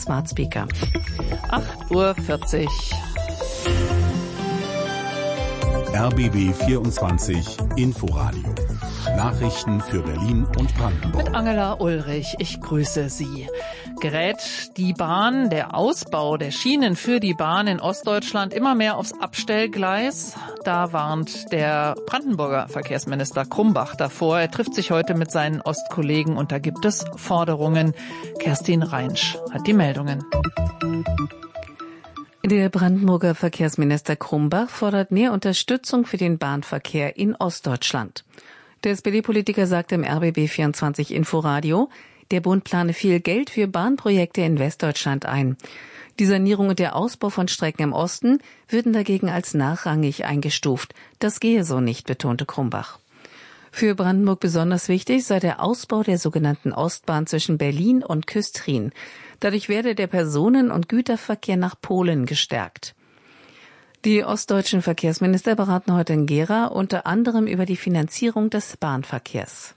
Smart Speaker. 8:40 Uhr. RBB 24 Inforadio. Nachrichten für Berlin und Brandenburg. Mit Angela Ulrich, ich grüße Sie. Gerät die Bahn, der Ausbau der Schienen für die Bahn in Ostdeutschland immer mehr aufs Abstellgleis? Da warnt der Brandenburger Verkehrsminister Krumbach davor. Er trifft sich heute mit seinen Ostkollegen und da gibt es Forderungen. Kerstin Reinsch hat die Meldungen. Der Brandenburger Verkehrsminister Krumbach fordert mehr Unterstützung für den Bahnverkehr in Ostdeutschland. Der SPD-Politiker sagte im RBB 24 Inforadio, der Bund plane viel Geld für Bahnprojekte in Westdeutschland ein. Die Sanierung und der Ausbau von Strecken im Osten würden dagegen als nachrangig eingestuft. Das gehe so nicht, betonte Krumbach. Für Brandenburg besonders wichtig sei der Ausbau der sogenannten Ostbahn zwischen Berlin und Küstrin. Dadurch werde der Personen- und Güterverkehr nach Polen gestärkt. Die ostdeutschen Verkehrsminister beraten heute in Gera unter anderem über die Finanzierung des Bahnverkehrs.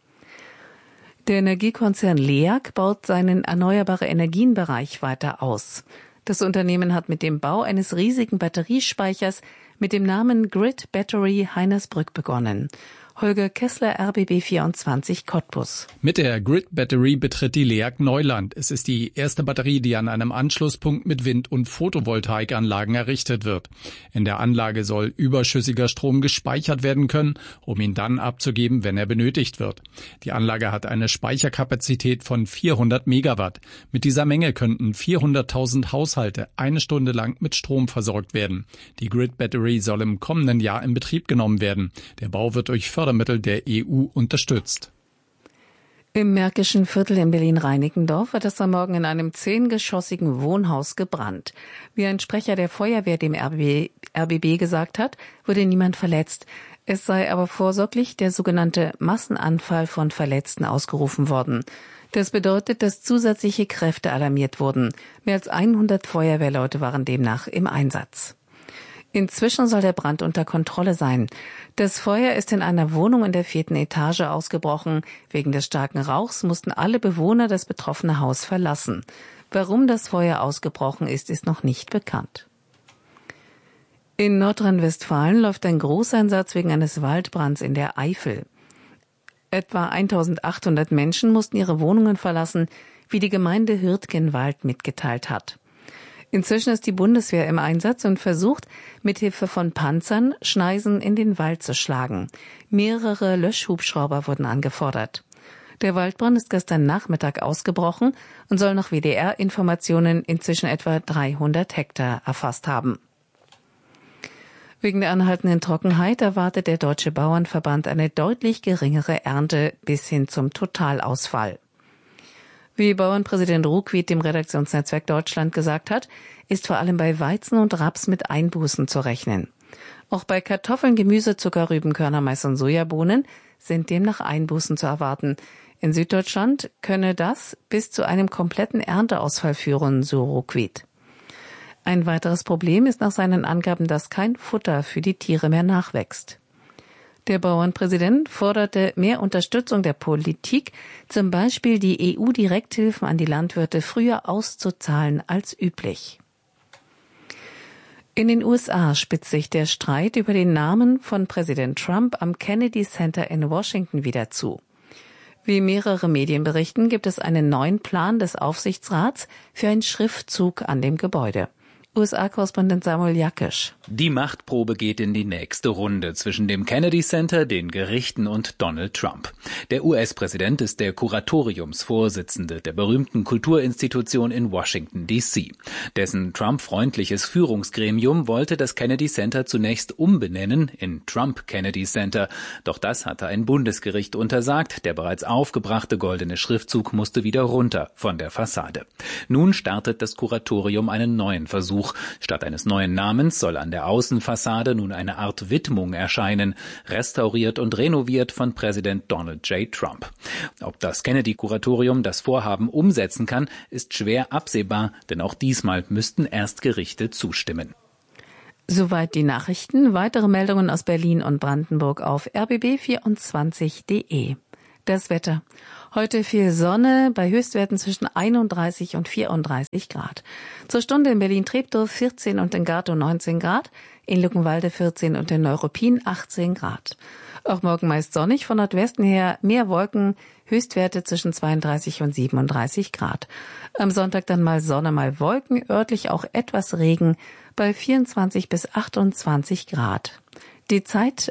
Der Energiekonzern LEAG baut seinen erneuerbare Energienbereich weiter aus. Das Unternehmen hat mit dem Bau eines riesigen Batteriespeichers mit dem Namen Grid Battery Heinersbrück begonnen. Holger Kessler, RBB 24 Cottbus. Mit der Grid Battery betritt die LEAG Neuland. Es ist die erste Batterie, die an einem Anschlusspunkt mit Wind- und Photovoltaikanlagen errichtet wird. In der Anlage soll überschüssiger Strom gespeichert werden können, um ihn dann abzugeben, wenn er benötigt wird. Die Anlage hat eine Speicherkapazität von 400 Megawatt. Mit dieser Menge könnten 400.000 Haushalte eine Stunde lang mit Strom versorgt werden. Die Grid Battery soll im kommenden Jahr in Betrieb genommen werden. Der Bau wird durch Fördermittel der EU unterstützt. Im Märkischen Viertel in Berlin-Reinickendorf wird es am Morgen in einem 10-geschossigen Wohnhaus gebrannt. Wie ein Sprecher der Feuerwehr dem RBB gesagt hat, wurde niemand verletzt. Es sei aber vorsorglich der sogenannte Massenanfall von Verletzten ausgerufen worden. Das bedeutet, dass zusätzliche Kräfte alarmiert wurden. Mehr als 100 Feuerwehrleute waren demnach im Einsatz. Inzwischen soll der Brand unter Kontrolle sein. Das Feuer ist in einer Wohnung in der 4. Etage ausgebrochen. Wegen des starken Rauchs mussten alle Bewohner das betroffene Haus verlassen. Warum das Feuer ausgebrochen ist, ist noch nicht bekannt. In Nordrhein-Westfalen läuft ein Großeinsatz wegen eines Waldbrands in der Eifel. Etwa 1800 Menschen mussten ihre Wohnungen verlassen, wie die Gemeinde Hürtgenwald mitgeteilt hat. Inzwischen ist die Bundeswehr im Einsatz und versucht, mithilfe von Panzern Schneisen in den Wald zu schlagen. Mehrere Löschhubschrauber wurden angefordert. Der Waldbrand ist gestern Nachmittag ausgebrochen und soll nach WDR-Informationen inzwischen etwa 300 Hektar erfasst haben. Wegen der anhaltenden Trockenheit erwartet der Deutsche Bauernverband eine deutlich geringere Ernte bis hin zum Totalausfall. Wie Bauernpräsident Ruckwied dem Redaktionsnetzwerk Deutschland gesagt hat, ist vor allem bei Weizen und Raps mit Einbußen zu rechnen. Auch bei Kartoffeln, Gemüse, Zuckerrüben, Körner, Mais und Sojabohnen sind demnach Einbußen zu erwarten. In Süddeutschland könne das bis zu einem kompletten Ernteausfall führen, so Ruckwied. Ein weiteres Problem ist nach seinen Angaben, dass kein Futter für die Tiere mehr nachwächst. Der Bauernpräsident forderte mehr Unterstützung der Politik, zum Beispiel die EU-Direkthilfen an die Landwirte früher auszuzahlen als üblich. In den USA spitzt sich der Streit über den Namen von Präsident Trump am Kennedy Center in Washington wieder zu. Wie mehrere Medien berichten, gibt es einen neuen Plan des Aufsichtsrats für einen Schriftzug an dem Gebäude. USA-Korrespondent Samuel Jakisch. Die Machtprobe geht in die nächste Runde zwischen dem Kennedy Center, den Gerichten und Donald Trump. Der US-Präsident ist der Kuratoriumsvorsitzende der berühmten Kulturinstitution in Washington, D.C. Dessen Trump-freundliches Führungsgremium wollte das Kennedy Center zunächst umbenennen in Trump Kennedy Center. Doch das hatte ein Bundesgericht untersagt. Der bereits aufgebrachte goldene Schriftzug musste wieder runter von der Fassade. Nun startet das Kuratorium einen neuen Versuch. Statt eines neuen Namens soll an der Außenfassade nun eine Art Widmung erscheinen, restauriert und renoviert von Präsident Donald J. Trump. Ob das Kennedy-Kuratorium das Vorhaben umsetzen kann, ist schwer absehbar, denn auch diesmal müssten erst Gerichte zustimmen. Soweit die Nachrichten. Weitere Meldungen aus Berlin und Brandenburg auf rbb24.de. Das Wetter. Heute viel Sonne bei Höchstwerten zwischen 31 und 34 Grad. Zur Stunde in Berlin-Treptow 14 und in Gatow 19 Grad, in Luckenwalde 14 und in Neuruppin 18 Grad. Auch morgen meist sonnig, von Nordwesten her mehr Wolken, Höchstwerte zwischen 32 und 37 Grad. Am Sonntag dann mal Sonne, mal Wolken, örtlich auch etwas Regen bei 24 bis 28 Grad. Die Zeit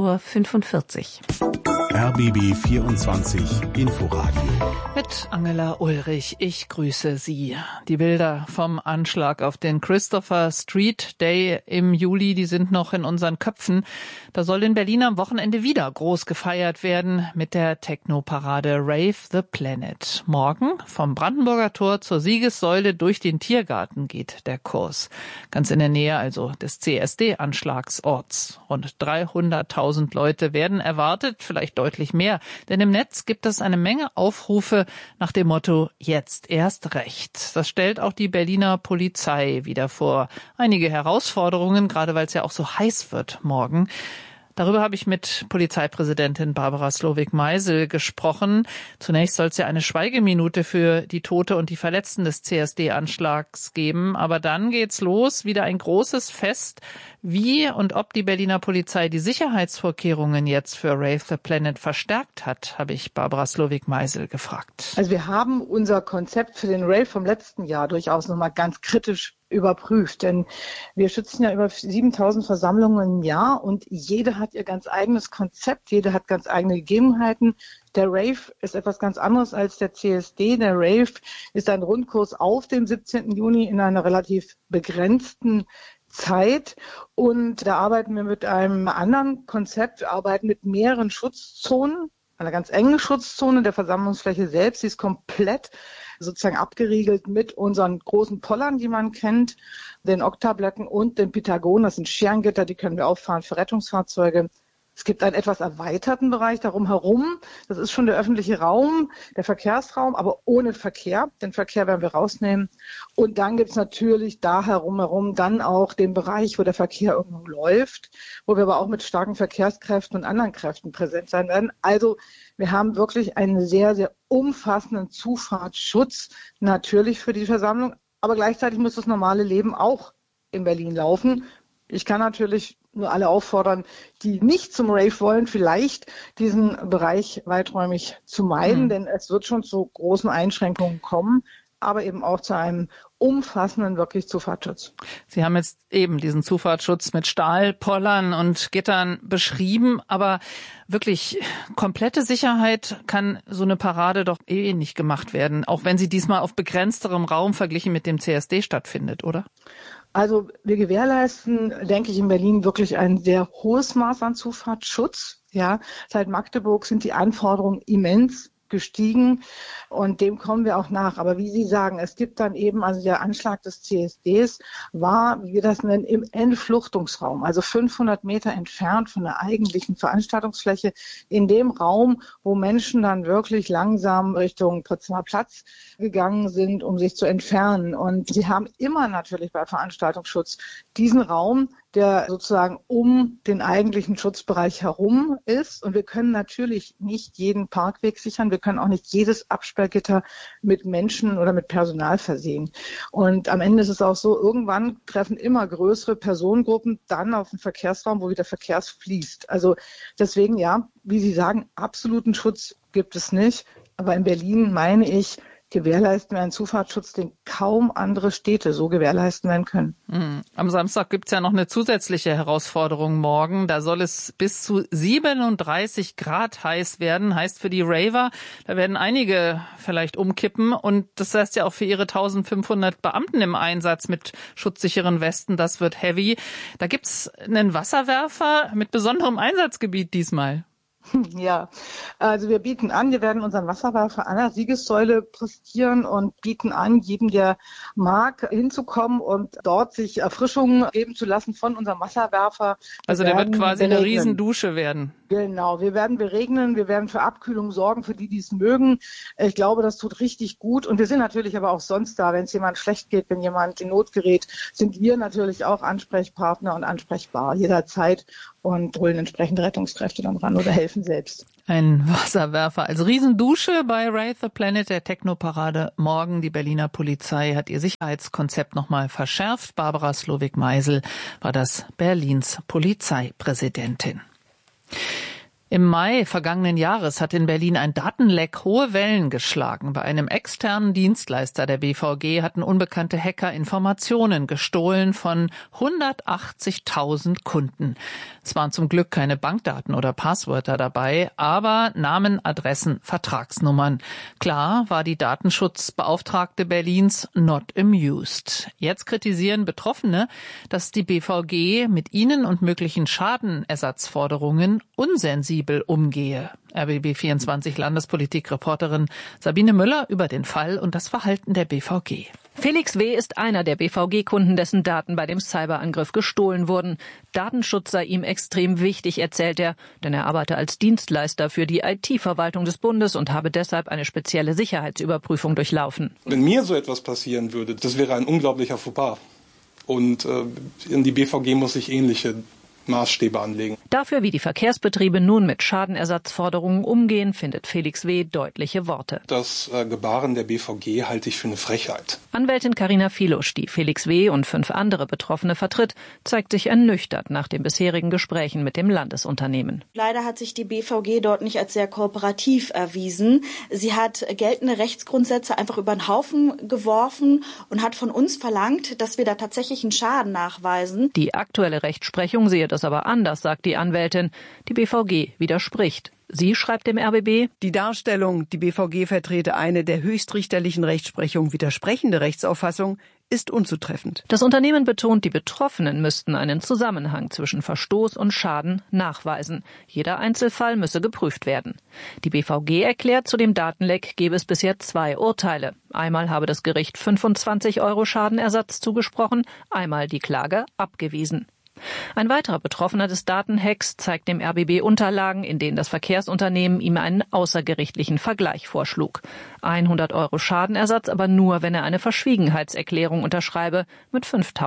8:45 Uhr. RBB 24 Inforadio. Mit Angela Ulrich, ich grüße Sie. Die Bilder vom Anschlag auf den Christopher Street Day im Juli, die sind noch in unseren Köpfen. Da soll in Berlin am Wochenende wieder groß gefeiert werden mit der Techno-Parade Rave the Planet. Morgen vom Brandenburger Tor zur Siegessäule durch den Tiergarten geht der Kurs. Ganz in der Nähe also des CSD-Anschlagsorts. Rund 300.000 Leute werden erwartet, vielleicht deutlich mehr. Denn im Netz gibt es eine Menge Aufrufe nach dem Motto „Jetzt erst recht". Das stellt auch die Berliner Polizei wieder vor. Einige Herausforderungen, gerade weil es ja auch so heiß wird morgen. Darüber habe ich mit Polizeipräsidentin Barbara Slowik-Meisel gesprochen. Zunächst soll es ja eine Schweigeminute für die Tote und die Verletzten des CSD-Anschlags geben. Aber dann geht's los, wieder ein großes Fest. Wie und ob die Berliner Polizei die Sicherheitsvorkehrungen jetzt für Rave the Planet verstärkt hat, habe ich Barbara Slowik-Meisel gefragt. Also wir haben unser Konzept für den Rave vom letzten Jahr durchaus nochmal ganz kritisch überprüft, denn wir schützen ja über 7.000 Versammlungen im Jahr und jede hat ihr ganz eigenes Konzept, jede hat ganz eigene Gegebenheiten. Der Rave ist etwas ganz anderes als der CSD. Der Rave ist ein Rundkurs auf den 17. Juni in einer relativ begrenzten Zeit und da arbeiten wir mit einem anderen Konzept. Wir arbeiten mit mehreren Schutzzonen, einer ganz engen Schutzzone der Versammlungsfläche selbst, die ist komplett sozusagen abgeriegelt mit unseren großen Pollern, die man kennt, den Oktablöcken und den Pythagonen. Das sind Scherengitter, die können wir auffahren für Rettungsfahrzeuge. Es gibt einen etwas erweiterten Bereich darum herum. Das ist schon der öffentliche Raum, der Verkehrsraum, aber ohne Verkehr. Den Verkehr werden wir rausnehmen. Und dann gibt es natürlich da herum dann auch den Bereich, wo der Verkehr irgendwo läuft, wo wir aber auch mit starken Verkehrskräften und anderen Kräften präsent sein werden. Also wir haben wirklich einen sehr, sehr umfassenden Zufahrtsschutz natürlich für die Versammlung. Aber gleichzeitig muss das normale Leben auch in Berlin laufen. Ich kann natürlich nur alle auffordern, die nicht zum Rave wollen, vielleicht diesen Bereich weiträumig zu meiden, denn es wird schon zu großen Einschränkungen kommen, aber eben auch zu einem umfassenden wirklich Zufahrtsschutz. Sie haben jetzt eben diesen Zufahrtsschutz mit Stahlpollern und Gittern beschrieben, aber wirklich komplette Sicherheit kann so eine Parade doch nicht gemacht werden, auch wenn sie diesmal auf begrenzterem Raum verglichen mit dem CSD stattfindet, oder? Also wir gewährleisten, denke ich, in Berlin wirklich ein sehr hohes Maß an Zufahrtsschutz. Ja, seit Magdeburg sind die Anforderungen immens gestiegen und dem kommen wir auch nach. Aber wie Sie sagen, es gibt dann eben, also der Anschlag des CSDs war, wie wir das nennen, im Entfluchtungsraum, also 500 Meter entfernt von der eigentlichen Veranstaltungsfläche, in dem Raum, wo Menschen dann wirklich langsam Richtung Potsdamer Platz gegangen sind, um sich zu entfernen. Und sie haben immer natürlich bei Veranstaltungsschutz diesen Raum, der sozusagen um den eigentlichen Schutzbereich herum ist. Und wir können natürlich nicht jeden Parkweg sichern. Wir können auch nicht jedes Absperrgitter mit Menschen oder mit Personal versehen. Und am Ende ist es auch so, irgendwann treffen immer größere Personengruppen dann auf den Verkehrsraum, wo wieder Verkehr fließt. Also deswegen, ja, wie Sie sagen, absoluten Schutz gibt es nicht. Aber in Berlin, meine ich, gewährleisten wir einen Zufahrtsschutz, den kaum andere Städte so gewährleisten werden können. Am Samstag gibt's ja noch eine zusätzliche Herausforderung morgen. Da soll es bis zu 37 Grad heiß werden. Heißt für die Raver, da werden einige vielleicht umkippen. Und das heißt ja auch für ihre 1500 Beamten im Einsatz mit schutzsicheren Westen, das wird heavy. Da gibt's einen Wasserwerfer mit besonderem Einsatzgebiet diesmal. Ja, also wir bieten an, wir werden unseren Wasserwerfer an der Siegessäule präsentieren und bieten an, jedem, der mag, hinzukommen und dort sich Erfrischung geben zu lassen von unserem Wasserwerfer. Also der wird quasi eine Riesendusche werden. Genau, wir werden beregnen, wir werden für Abkühlung sorgen, für die es mögen. Ich glaube, das tut richtig gut und wir sind natürlich aber auch sonst da, wenn es jemand schlecht geht, wenn jemand in Not gerät, sind wir natürlich auch Ansprechpartner und ansprechbar jederzeit. und holen entsprechende Rettungskräfte dann ran oder helfen selbst. Ein Wasserwerfer als Riesendusche bei Wraith the Planet, der Technoparade morgen. Die Berliner Polizei hat ihr Sicherheitskonzept nochmal verschärft. Barbara Slowik-Meisel war das Berlins Polizeipräsidentin. Im Mai vergangenen Jahres hat in Berlin ein Datenleck hohe Wellen geschlagen. Bei einem externen Dienstleister der BVG hatten unbekannte Hacker Informationen gestohlen von 180.000 Kunden. Es waren zum Glück keine Bankdaten oder Passwörter dabei, aber Namen, Adressen, Vertragsnummern. Klar war die Datenschutzbeauftragte Berlins not amused. Jetzt kritisieren Betroffene, dass die BVG mit ihnen und möglichen Schadenersatzforderungen unsensibel umgehe. RBB24 Landespolitik-Reporterin Sabine Müller über den Fall und das Verhalten der BVG. Felix W. ist einer der BVG-Kunden, dessen Daten bei dem Cyberangriff gestohlen wurden. Datenschutz sei ihm extrem wichtig, erzählt er, denn er arbeite als Dienstleister für die IT-Verwaltung des Bundes und habe deshalb eine spezielle Sicherheitsüberprüfung durchlaufen. Wenn mir so etwas passieren würde, das wäre ein unglaublicher Fauxpas. Und die BVG muss sich ähnliche Maßstäbe anlegen. Dafür, wie die Verkehrsbetriebe nun mit Schadenersatzforderungen umgehen, findet Felix W. deutliche Worte. Das Gebaren der BVG halte ich für eine Frechheit. Anwältin Carina Filusch, die Felix W. und 5 andere Betroffene vertritt, zeigt sich ernüchtert nach den bisherigen Gesprächen mit dem Landesunternehmen. Leider hat sich die BVG dort nicht als sehr kooperativ erwiesen. Sie hat geltende Rechtsgrundsätze einfach über den Haufen geworfen und hat von uns verlangt, dass wir da tatsächlich einen Schaden nachweisen. Die aktuelle Rechtsprechung sehe das aber anders, sagt die Anwältin. Die BVG widerspricht. Sie schreibt dem RBB: Die Darstellung, die BVG vertrete eine der höchstrichterlichen Rechtsprechung widersprechende Rechtsauffassung, ist unzutreffend. Das Unternehmen betont, die Betroffenen müssten einen Zusammenhang zwischen Verstoß und Schaden nachweisen. Jeder Einzelfall müsse geprüft werden. Die BVG erklärt, zu dem Datenleck gebe es bisher 2 Urteile. Einmal habe das Gericht 25 € Schadenersatz zugesprochen, einmal die Klage abgewiesen. Ein weiterer Betroffener des Datenhacks zeigt dem RBB Unterlagen, in denen das Verkehrsunternehmen ihm einen außergerichtlichen Vergleich vorschlug. 100 € Schadenersatz, aber nur, wenn er eine Verschwiegenheitserklärung unterschreibe, mit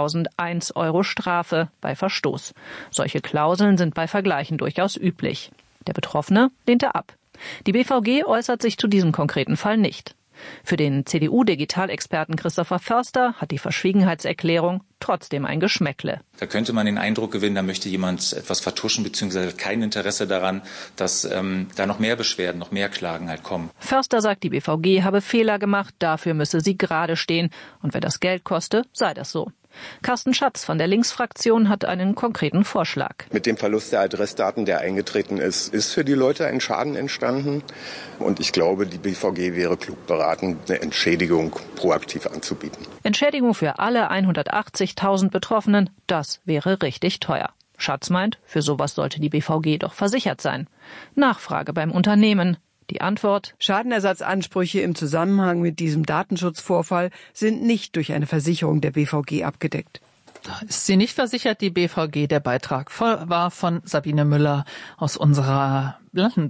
5.001 € Strafe bei Verstoß. Solche Klauseln sind bei Vergleichen durchaus üblich. Der Betroffene lehnte ab. Die BVG äußert sich zu diesem konkreten Fall nicht. Für den CDU-Digitalexperten Christopher Förster hat die Verschwiegenheitserklärung trotzdem ein Geschmäckle. Da könnte man den Eindruck gewinnen, da möchte jemand etwas vertuschen bzw. kein Interesse daran, dass da noch mehr Beschwerden, noch mehr Klagen halt kommen. Förster sagt, die BVG habe Fehler gemacht, dafür müsse sie gerade stehen. Und wenn das Geld koste, sei das so. Carsten Schatz von der Linksfraktion hat einen konkreten Vorschlag. Mit dem Verlust der Adressdaten, der eingetreten ist, ist für die Leute ein Schaden entstanden. Und ich glaube, die BVG wäre klug beraten, eine Entschädigung proaktiv anzubieten. Entschädigung für alle 180.000 Betroffenen, das wäre richtig teuer. Schatz meint, für sowas sollte die BVG doch versichert sein. Nachfrage beim Unternehmen. Die Antwort: Schadenersatzansprüche im Zusammenhang mit diesem Datenschutzvorfall sind nicht durch eine Versicherung der BVG abgedeckt. Ist sie nicht versichert, die BVG? Der Beitrag war von Sabine Müller aus unserer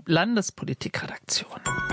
Landespolitikredaktion.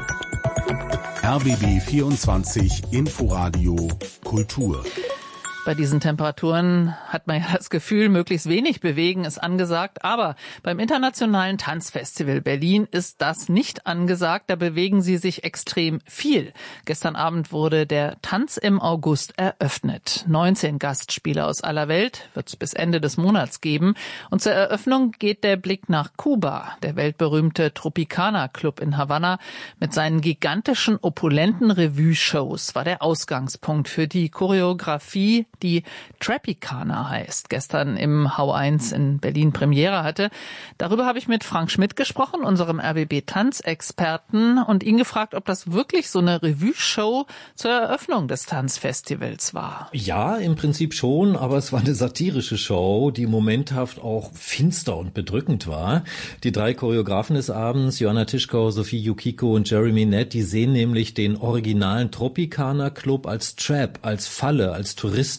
RBB 24 Inforadio Kultur. Bei diesen Temperaturen hat man ja das Gefühl, möglichst wenig bewegen ist angesagt. Aber beim Internationalen Tanzfestival Berlin ist das nicht angesagt. Da bewegen sie sich extrem viel. Gestern Abend wurde der Tanz im August eröffnet. 19 Gastspieler aus aller Welt wird es bis Ende des Monats geben. Und zur Eröffnung geht der Blick nach Kuba. Der weltberühmte Tropicana Club in Havanna mit seinen gigantischen, opulenten Revue-Shows war der Ausgangspunkt für die Choreografie, die Tropicana heißt, gestern im Hau1 in Berlin Premiere hatte. Darüber habe ich mit Frank Schmidt gesprochen, unserem RBB-Tanzexperten, und ihn gefragt, ob das wirklich so eine Revue-Show zur Eröffnung des Tanzfestivals war. Ja, im Prinzip schon, aber es war eine satirische Show, die momenthaft auch finster und bedrückend war. Die 3 Choreografen des Abends, Joanna Tischkau, Sophie Yukiko und Jeremy Nett, die sehen nämlich den originalen Tropicana Club als Trap, als Falle, als Touristen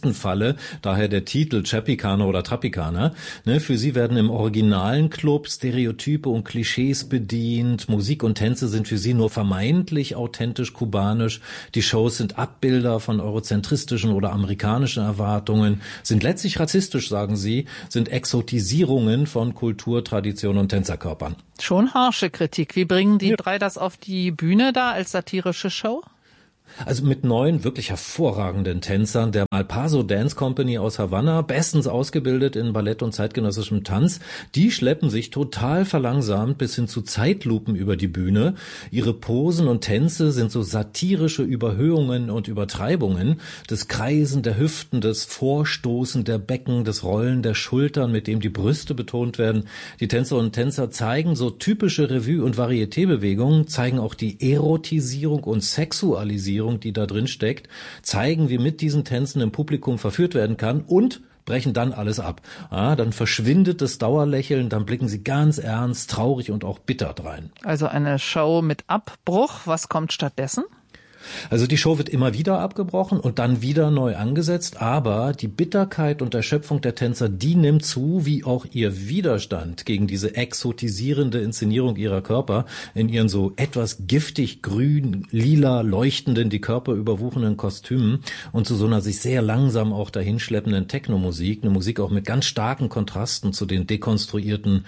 Sektenfalle, daher der Titel Chapikaner oder Tropikaner. Ne, für sie werden im originalen Club Stereotype und Klischees bedient. Musik und Tänze sind für sie nur vermeintlich authentisch kubanisch. Die Shows sind Abbilder von eurozentristischen oder amerikanischen Erwartungen, sind letztlich rassistisch, sagen sie, sind Exotisierungen von Kultur, Tradition und Tänzerkörpern. Schon harsche Kritik. Wie bringen die drei das auf die Bühne da als satirische Show? Also mit 9 wirklich hervorragenden Tänzern der Malpaso Dance Company aus Havanna, bestens ausgebildet in Ballett und zeitgenössischem Tanz. Die schleppen sich total verlangsamt bis hin zu Zeitlupen über die Bühne. Ihre Posen und Tänze sind so satirische Überhöhungen und Übertreibungen. Das Kreisen der Hüften, das Vorstoßen der Becken, das Rollen der Schultern, mit dem die Brüste betont werden. Die Tänzer und Tänzer zeigen so typische Revue- und Varieté-Bewegungen, zeigen auch die Erotisierung und Sexualisierung, die da drin steckt, zeigen, wie mit diesen Tänzen im Publikum verführt werden kann und brechen dann alles ab. Dann verschwindet das Dauerlächeln, dann blicken sie ganz ernst, traurig und auch bitter drein. Also eine Show mit Abbruch. Was kommt stattdessen? Also die Show wird immer wieder abgebrochen und dann wieder neu angesetzt, aber die Bitterkeit und Erschöpfung der Tänzer, die nimmt zu, wie auch ihr Widerstand gegen diese exotisierende Inszenierung ihrer Körper in ihren so etwas giftig grün, lila leuchtenden, die Körper überwuchernden Kostümen und zu so einer sich sehr langsam auch dahinschleppenden Technomusik, eine Musik auch mit ganz starken Kontrasten zu den dekonstruierten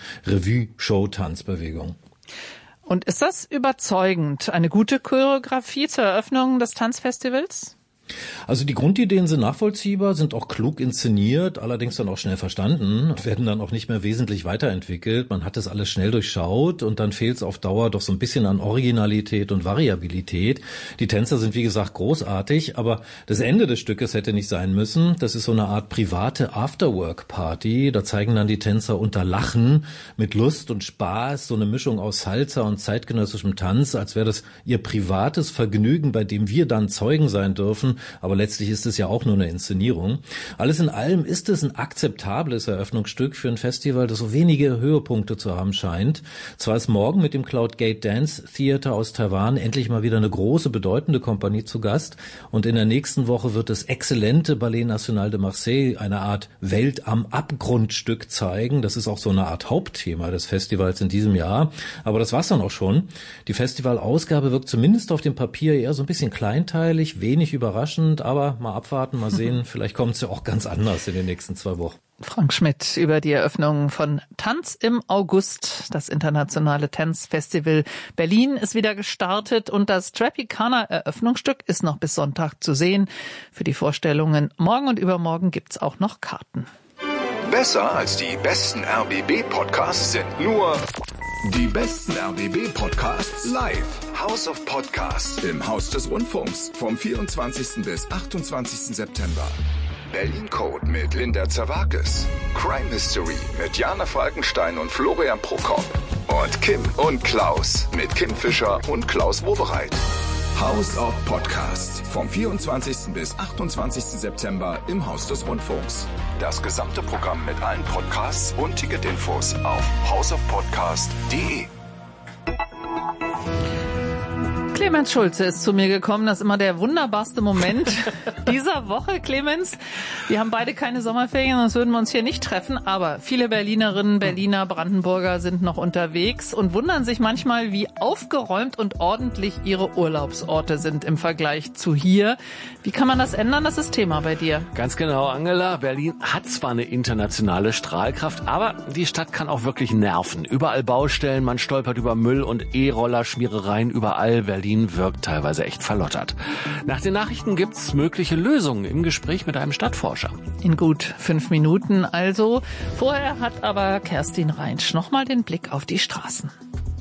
Revue-Show-Tanzbewegungen. Und ist das überzeugend? Eine gute Choreografie zur Eröffnung des Tanzfestivals? Also die Grundideen sind nachvollziehbar, sind auch klug inszeniert, allerdings dann auch schnell verstanden und werden dann auch nicht mehr wesentlich weiterentwickelt. Man hat das alles schnell durchschaut und dann fehlt es auf Dauer doch so ein bisschen an Originalität und Variabilität. Die Tänzer sind wie gesagt großartig, aber das Ende des Stückes hätte nicht sein müssen. Das ist so eine Art private Afterwork-Party. Da zeigen dann die Tänzer unter Lachen mit Lust und Spaß so eine Mischung aus Salsa und zeitgenössischem Tanz, als wäre das ihr privates Vergnügen, bei dem wir dann Zeugen sein dürfen. Aber letztlich ist es ja auch nur eine Inszenierung. Alles in allem ist es ein akzeptables Eröffnungsstück für ein Festival, das so wenige Höhepunkte zu haben scheint. Zwar ist morgen mit dem Cloud Gate Dance Theater aus Taiwan endlich mal wieder eine große, bedeutende Kompanie zu Gast. Und in der nächsten Woche wird das exzellente Ballet National de Marseille eine Art Welt am Abgrundstück zeigen. Das ist auch so eine Art Hauptthema des Festivals in diesem Jahr. Aber das war's dann auch schon. Die Festivalausgabe wirkt zumindest auf dem Papier eher so ein bisschen kleinteilig, wenig überraschend. Aber mal abwarten, mal sehen, vielleicht kommt es ja auch ganz anders in den nächsten 2 Wochen. Frank Schmidt über die Eröffnung von Tanz im August. Das internationale Tanzfestival Berlin ist wieder gestartet und das Tropikaner-Eröffnungsstück ist noch bis Sonntag zu sehen. Für die Vorstellungen morgen und übermorgen gibt's auch noch Karten. Besser als die besten RBB-Podcasts sind nur die besten RBB-Podcasts live. House of Podcasts im Haus des Rundfunks vom 24. bis 28. September. Berlin Code mit Linda Zerwakis. Crime History mit Jana Falkenstein und Florian Prokop. Und Kim und Klaus mit Kim Fischer und Klaus Wowereit. House of Podcasts vom 24. bis 28. September im Haus des Rundfunks. Das gesamte Programm mit allen Podcasts und Ticketinfos auf houseofpodcast.de. Clemens Schulze ist zu mir gekommen. Das ist immer der wunderbarste Moment dieser Woche, Clemens. Wir haben beide keine Sommerferien, sonst würden wir uns hier nicht treffen. Aber viele Berlinerinnen, Berliner, Brandenburger sind noch unterwegs und wundern sich manchmal, wie aufgeräumt und ordentlich ihre Urlaubsorte sind im Vergleich zu hier. Wie kann man das ändern? Das ist Thema bei dir. Ganz genau, Angela. Berlin hat zwar eine internationale Strahlkraft, aber die Stadt kann auch wirklich nerven. Überall Baustellen, man stolpert über Müll und E-Roller, Schmierereien überall. Berlin wirkt teilweise echt verlottert. Nach den Nachrichten gibt's mögliche Lösungen im Gespräch mit einem Stadtforscher. In gut 5 Minuten also. Vorher hat aber Kerstin Reinsch nochmal den Blick auf die Straßen.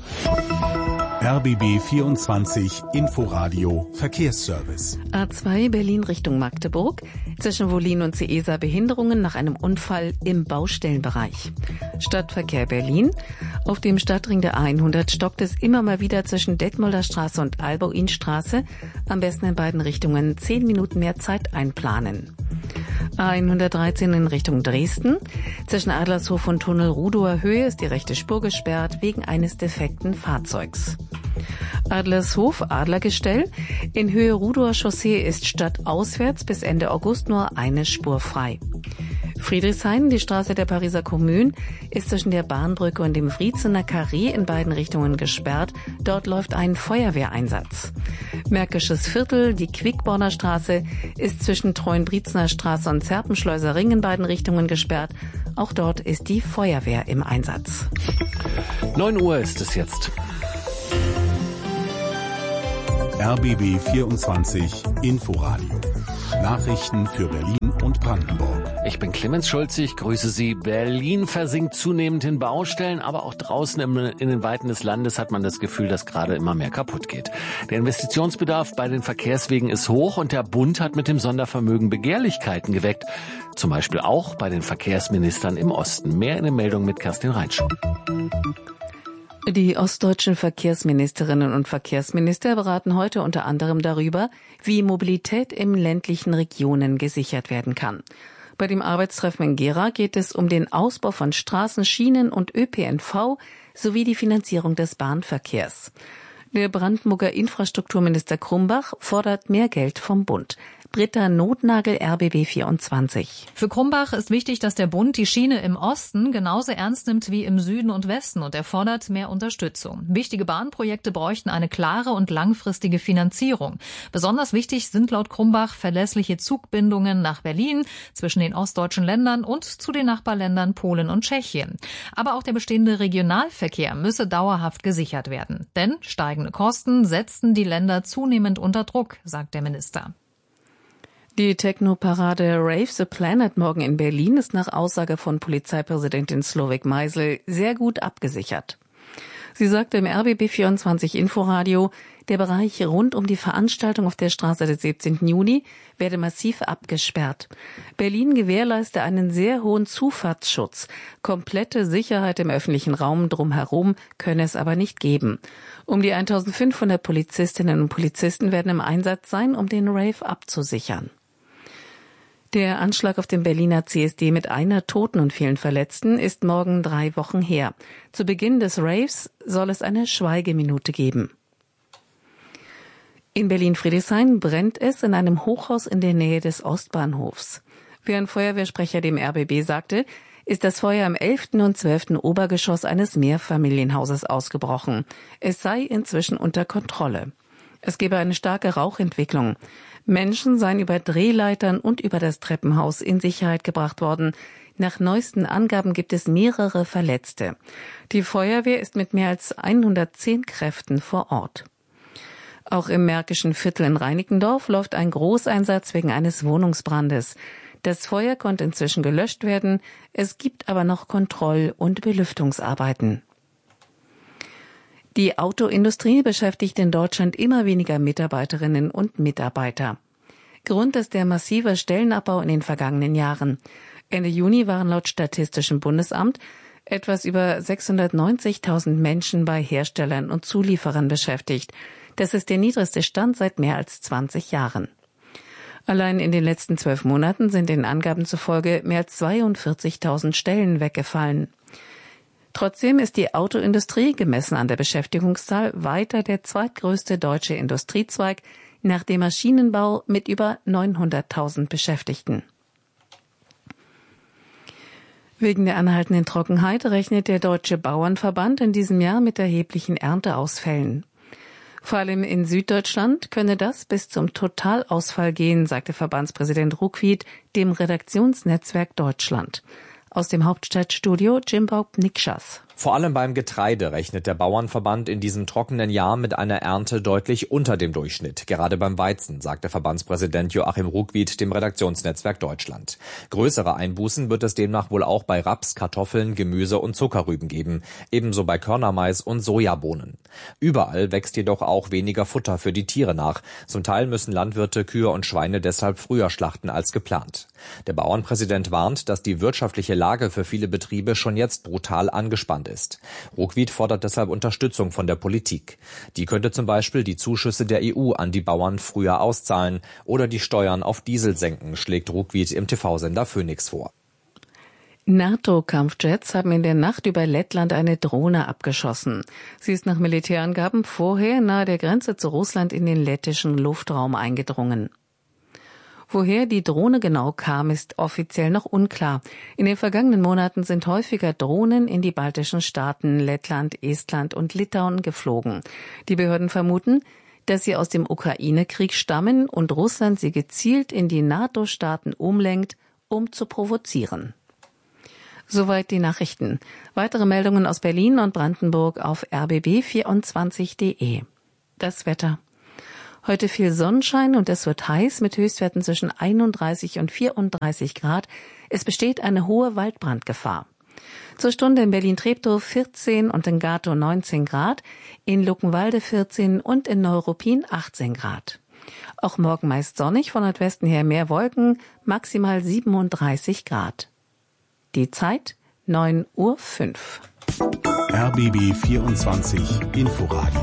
RBB 24 Inforadio Verkehrsservice. A2 Berlin Richtung Magdeburg. Zwischen Wollin und Seesa Behinderungen nach einem Unfall im Baustellenbereich. Stadtverkehr Berlin. Auf dem Stadtring der A100 stockt es immer mal wieder zwischen Detmolder Straße und Albau-Inn-Straße. Am besten in beiden Richtungen 10 Minuten mehr Zeit einplanen. A113 in Richtung Dresden. Zwischen Adlershof und Tunnel Rudower Höhe ist die rechte Spur gesperrt wegen eines defekten Fahrzeugs. Adlershof, Adlergestell. In Höhe Rudower Chaussee ist stadtauswärts bis Ende August nur eine Spur frei. Friedrichshain, die Straße der Pariser Kommune, ist zwischen der Bahnbrücke und dem Wriezener Karree in beiden Richtungen gesperrt. Dort läuft ein Feuerwehreinsatz. Märkisches Viertel, die Quickborner Straße, ist zwischen Treuenbrietzner Straße und Zerpenschleuser Ring in beiden Richtungen gesperrt. Auch dort ist die Feuerwehr im Einsatz. 9 Uhr ist es jetzt. RBB 24 Inforadio. Nachrichten für Berlin und Brandenburg. Ich bin Clemens Schulze, ich grüße Sie. Berlin versinkt zunehmend in Baustellen, aber auch draußen in den Weiten des Landes hat man das Gefühl, dass gerade immer mehr kaputt geht. Der Investitionsbedarf bei den Verkehrswegen ist hoch und der Bund hat mit dem Sondervermögen Begehrlichkeiten geweckt. Zum Beispiel auch bei den Verkehrsministern im Osten. Mehr in der Meldung mit Kerstin Reinsch. Die ostdeutschen Verkehrsministerinnen und Verkehrsminister beraten heute unter anderem darüber, wie Mobilität in ländlichen Regionen gesichert werden kann. Bei dem Arbeitstreffen in Gera geht es um den Ausbau von Straßen, Schienen und ÖPNV sowie die Finanzierung des Bahnverkehrs. Der Brandenburger Infrastrukturminister Krumbach fordert mehr Geld vom Bund. Britta Notnagel, RBB 24. Für Krumbach ist wichtig, dass der Bund die Schiene im Osten genauso ernst nimmt wie im Süden und Westen und er fordert mehr Unterstützung. Wichtige Bahnprojekte bräuchten eine klare und langfristige Finanzierung. Besonders wichtig sind laut Krumbach verlässliche Zugbindungen nach Berlin, zwischen den ostdeutschen Ländern und zu den Nachbarländern Polen und Tschechien. Aber auch der bestehende Regionalverkehr müsse dauerhaft gesichert werden. Denn steigende Kosten setzten die Länder zunehmend unter Druck, sagt der Minister. Die Techno-Parade Rave the Planet morgen in Berlin ist nach Aussage von Polizeipräsidentin Slowik Meisel sehr gut abgesichert. Sie sagte im RBB 24 Inforadio, der Bereich rund um die Veranstaltung auf der Straße des 17. Juni werde massiv abgesperrt. Berlin gewährleiste einen sehr hohen Zufahrtsschutz. Komplette Sicherheit im öffentlichen Raum drumherum könne es aber nicht geben. Um die 1500 Polizistinnen und Polizisten werden im Einsatz sein, um den Rave abzusichern. Der Anschlag auf dem Berliner CSD mit einer Toten und vielen Verletzten ist morgen 3 Wochen her. Zu Beginn des Raves soll es eine Schweigeminute geben. In Berlin-Friedrichshain brennt es in einem Hochhaus in der Nähe des Ostbahnhofs. Wie ein Feuerwehrsprecher dem RBB sagte, ist das Feuer im 11. und 12. Obergeschoss eines Mehrfamilienhauses ausgebrochen. Es sei inzwischen unter Kontrolle. Es gebe eine starke Rauchentwicklung. Menschen seien über Drehleitern und über das Treppenhaus in Sicherheit gebracht worden. Nach neuesten Angaben gibt es mehrere Verletzte. Die Feuerwehr ist mit mehr als 110 Kräften vor Ort. Auch im Märkischen Viertel in Reinickendorf läuft ein Großeinsatz wegen eines Wohnungsbrandes. Das Feuer konnte inzwischen gelöscht werden. Es gibt aber noch Kontroll- und Belüftungsarbeiten. Die Autoindustrie beschäftigt in Deutschland immer weniger Mitarbeiterinnen und Mitarbeiter. Grund ist der massive Stellenabbau in den vergangenen Jahren. Ende Juni waren laut Statistischem Bundesamt etwas über 690.000 Menschen bei Herstellern und Zulieferern beschäftigt. Das ist der niedrigste Stand seit mehr als 20 Jahren. Allein in den letzten 12 Monaten sind den Angaben zufolge mehr als 42.000 Stellen weggefallen. Trotzdem ist die Autoindustrie, gemessen an der Beschäftigungszahl, weiter der zweitgrößte deutsche Industriezweig nach dem Maschinenbau mit über 900.000 Beschäftigten. Wegen der anhaltenden Trockenheit rechnet der Deutsche Bauernverband in diesem Jahr mit erheblichen Ernteausfällen. Vor allem in Süddeutschland könne das bis zum Totalausfall gehen, sagte Verbandspräsident Ruckwied dem Redaktionsnetzwerk Deutschland. Aus dem Hauptstadtstudio Jimbob Nikschas. Vor allem beim Getreide rechnet der Bauernverband in diesem trockenen Jahr mit einer Ernte deutlich unter dem Durchschnitt. Gerade beim Weizen, sagte Verbandspräsident Joachim Ruckwied dem Redaktionsnetzwerk Deutschland. Größere Einbußen wird es demnach wohl auch bei Raps, Kartoffeln, Gemüse und Zuckerrüben geben. Ebenso bei Körnermais und Sojabohnen. Überall wächst jedoch auch weniger Futter für die Tiere nach. Zum Teil müssen Landwirte Kühe und Schweine deshalb früher schlachten als geplant. Der Bauernpräsident warnt, dass die wirtschaftliche Lage für viele Betriebe schon jetzt brutal angespannt ist. Ruckwied fordert deshalb Unterstützung von der Politik. Die könnte zum Beispiel die Zuschüsse der EU an die Bauern früher auszahlen oder die Steuern auf Diesel senken, schlägt Ruckwied im TV-Sender Phoenix vor. NATO-Kampfjets haben in der Nacht über Lettland eine Drohne abgeschossen. Sie ist nach Militärangaben vorher nahe der Grenze zu Russland in den lettischen Luftraum eingedrungen. Woher die Drohne genau kam, ist offiziell noch unklar. In den vergangenen Monaten sind häufiger Drohnen in die baltischen Staaten Lettland, Estland und Litauen geflogen. Die Behörden vermuten, dass sie aus dem Ukraine-Krieg stammen und Russland sie gezielt in die NATO-Staaten umlenkt, um zu provozieren. Soweit die Nachrichten. Weitere Meldungen aus Berlin und Brandenburg auf rbb24.de. Das Wetter. Heute viel Sonnenschein und es wird heiß mit Höchstwerten zwischen 31 und 34 Grad. Es besteht eine hohe Waldbrandgefahr. Zur Stunde in Berlin-Treptow 14 und in Gatow 19 Grad, in Luckenwalde 14 und in Neuruppin 18 Grad. Auch morgen meist sonnig, von Nordwesten her mehr Wolken, maximal 37 Grad. Die Zeit 9:05 Uhr. RBB 24 Inforadio.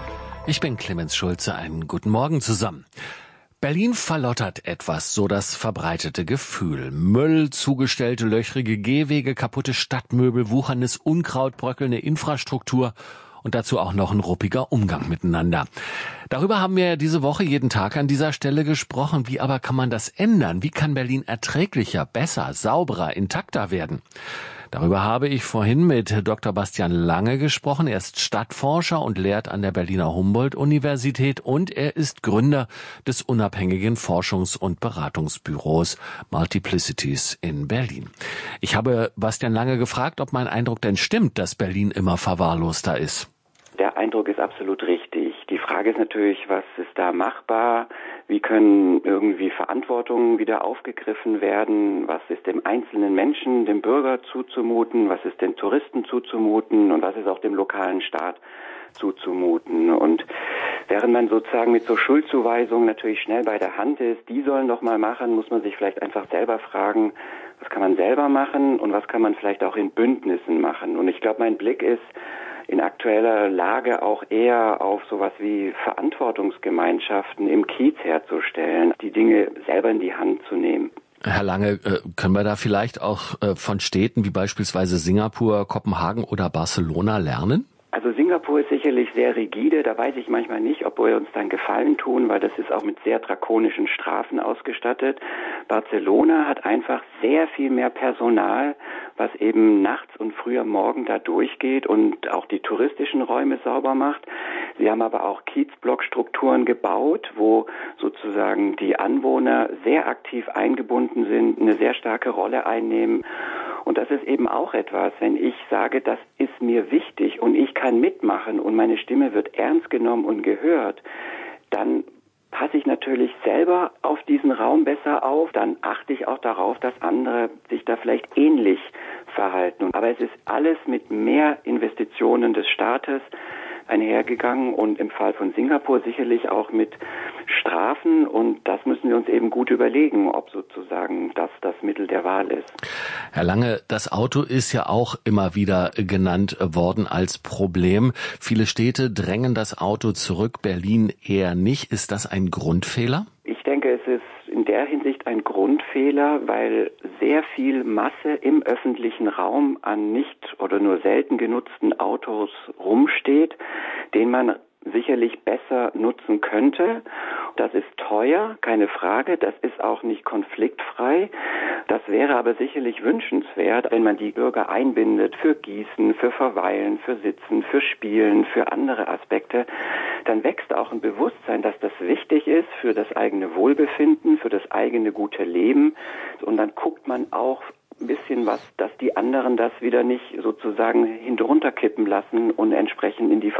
Ich bin Clemens Schulze, einen guten Morgen zusammen. Berlin verlottert etwas, so das verbreitete Gefühl. Müll, zugestellte löchrige Gehwege, kaputte Stadtmöbel, wucherndes Unkraut, bröckelnde Infrastruktur und dazu auch noch ein ruppiger Umgang miteinander. Darüber haben wir diese Woche jeden Tag an dieser Stelle gesprochen. Wie aber kann man das ändern? Wie kann Berlin erträglicher, besser, sauberer, intakter werden? Darüber habe ich vorhin mit Dr. Bastian Lange gesprochen. Er ist Stadtforscher und lehrt an der Berliner Humboldt-Universität und er ist Gründer des unabhängigen Forschungs- und Beratungsbüros Multiplicities in Berlin. Ich habe Bastian Lange gefragt, ob mein Eindruck denn stimmt, dass Berlin immer verwahrloster ist. Der Eindruck ist absolut richtig. Die Frage ist natürlich, was ist da machbar? Wie können irgendwie Verantwortungen wieder aufgegriffen werden? Was ist dem einzelnen Menschen, dem Bürger zuzumuten? Was ist den Touristen zuzumuten? Und was ist auch dem lokalen Staat zuzumuten? Und während man sozusagen mit so Schuldzuweisungen natürlich schnell bei der Hand ist, die sollen doch mal machen, muss man sich vielleicht einfach selber fragen, was kann man selber machen und was kann man vielleicht auch in Bündnissen machen? Und ich glaube, mein Blick ist in aktueller Lage auch eher auf sowas wie Verantwortungsgemeinschaften im Kiez herzustellen, die Dinge selber in die Hand zu nehmen. Herr Lange, können wir da vielleicht auch von Städten wie beispielsweise Singapur, Kopenhagen oder Barcelona lernen? Also Singapur ist sicherlich sehr rigide, da weiß ich manchmal nicht, ob wir uns dann Gefallen tun, weil das ist auch mit sehr drakonischen Strafen ausgestattet. Barcelona hat einfach sehr viel mehr Personal, was eben nachts und früh am Morgen da durchgeht und auch die touristischen Räume sauber macht. Sie haben aber auch Kiezblockstrukturen gebaut, wo sozusagen die Anwohner sehr aktiv eingebunden sind, eine sehr starke Rolle einnehmen. Und das ist eben auch etwas, wenn ich sage, das ist mir wichtig und ich kann mitmachen und meine Stimme wird ernst genommen und gehört, dann passe ich natürlich selber auf diesen Raum besser auf, dann achte ich auch darauf, dass andere sich da vielleicht ähnlich verhalten. Aber es ist alles mit mehr Investitionen des Staates einhergegangen und im Fall von Singapur sicherlich auch mit Strafen und das müssen wir uns eben gut überlegen, ob sozusagen das Mittel der Wahl ist. Herr Lange, das Auto ist ja auch immer wieder genannt worden als Problem. Viele Städte drängen das Auto zurück, Berlin eher nicht. Ist das ein Grundfehler? Ich denke, es ist in der Hinsicht ein Grundfehler, weil sehr viel Masse im öffentlichen Raum an nicht oder nur selten genutzten Autos rumsteht, den man sicherlich besser nutzen könnte. Das ist teuer, keine Frage. Das ist auch nicht konfliktfrei. Das wäre aber sicherlich wünschenswert, wenn man die Bürger einbindet für Gießen, für Verweilen, für Sitzen, für Spielen, für andere Aspekte. Dann wächst auch ein Bewusstsein, dass das wichtig ist für das eigene Wohlbefinden, für das eigene gute Leben. Und dann guckt man auch ein bisschen was, dass die anderen das wieder nicht sozusagen hinunterkippen lassen und entsprechend in die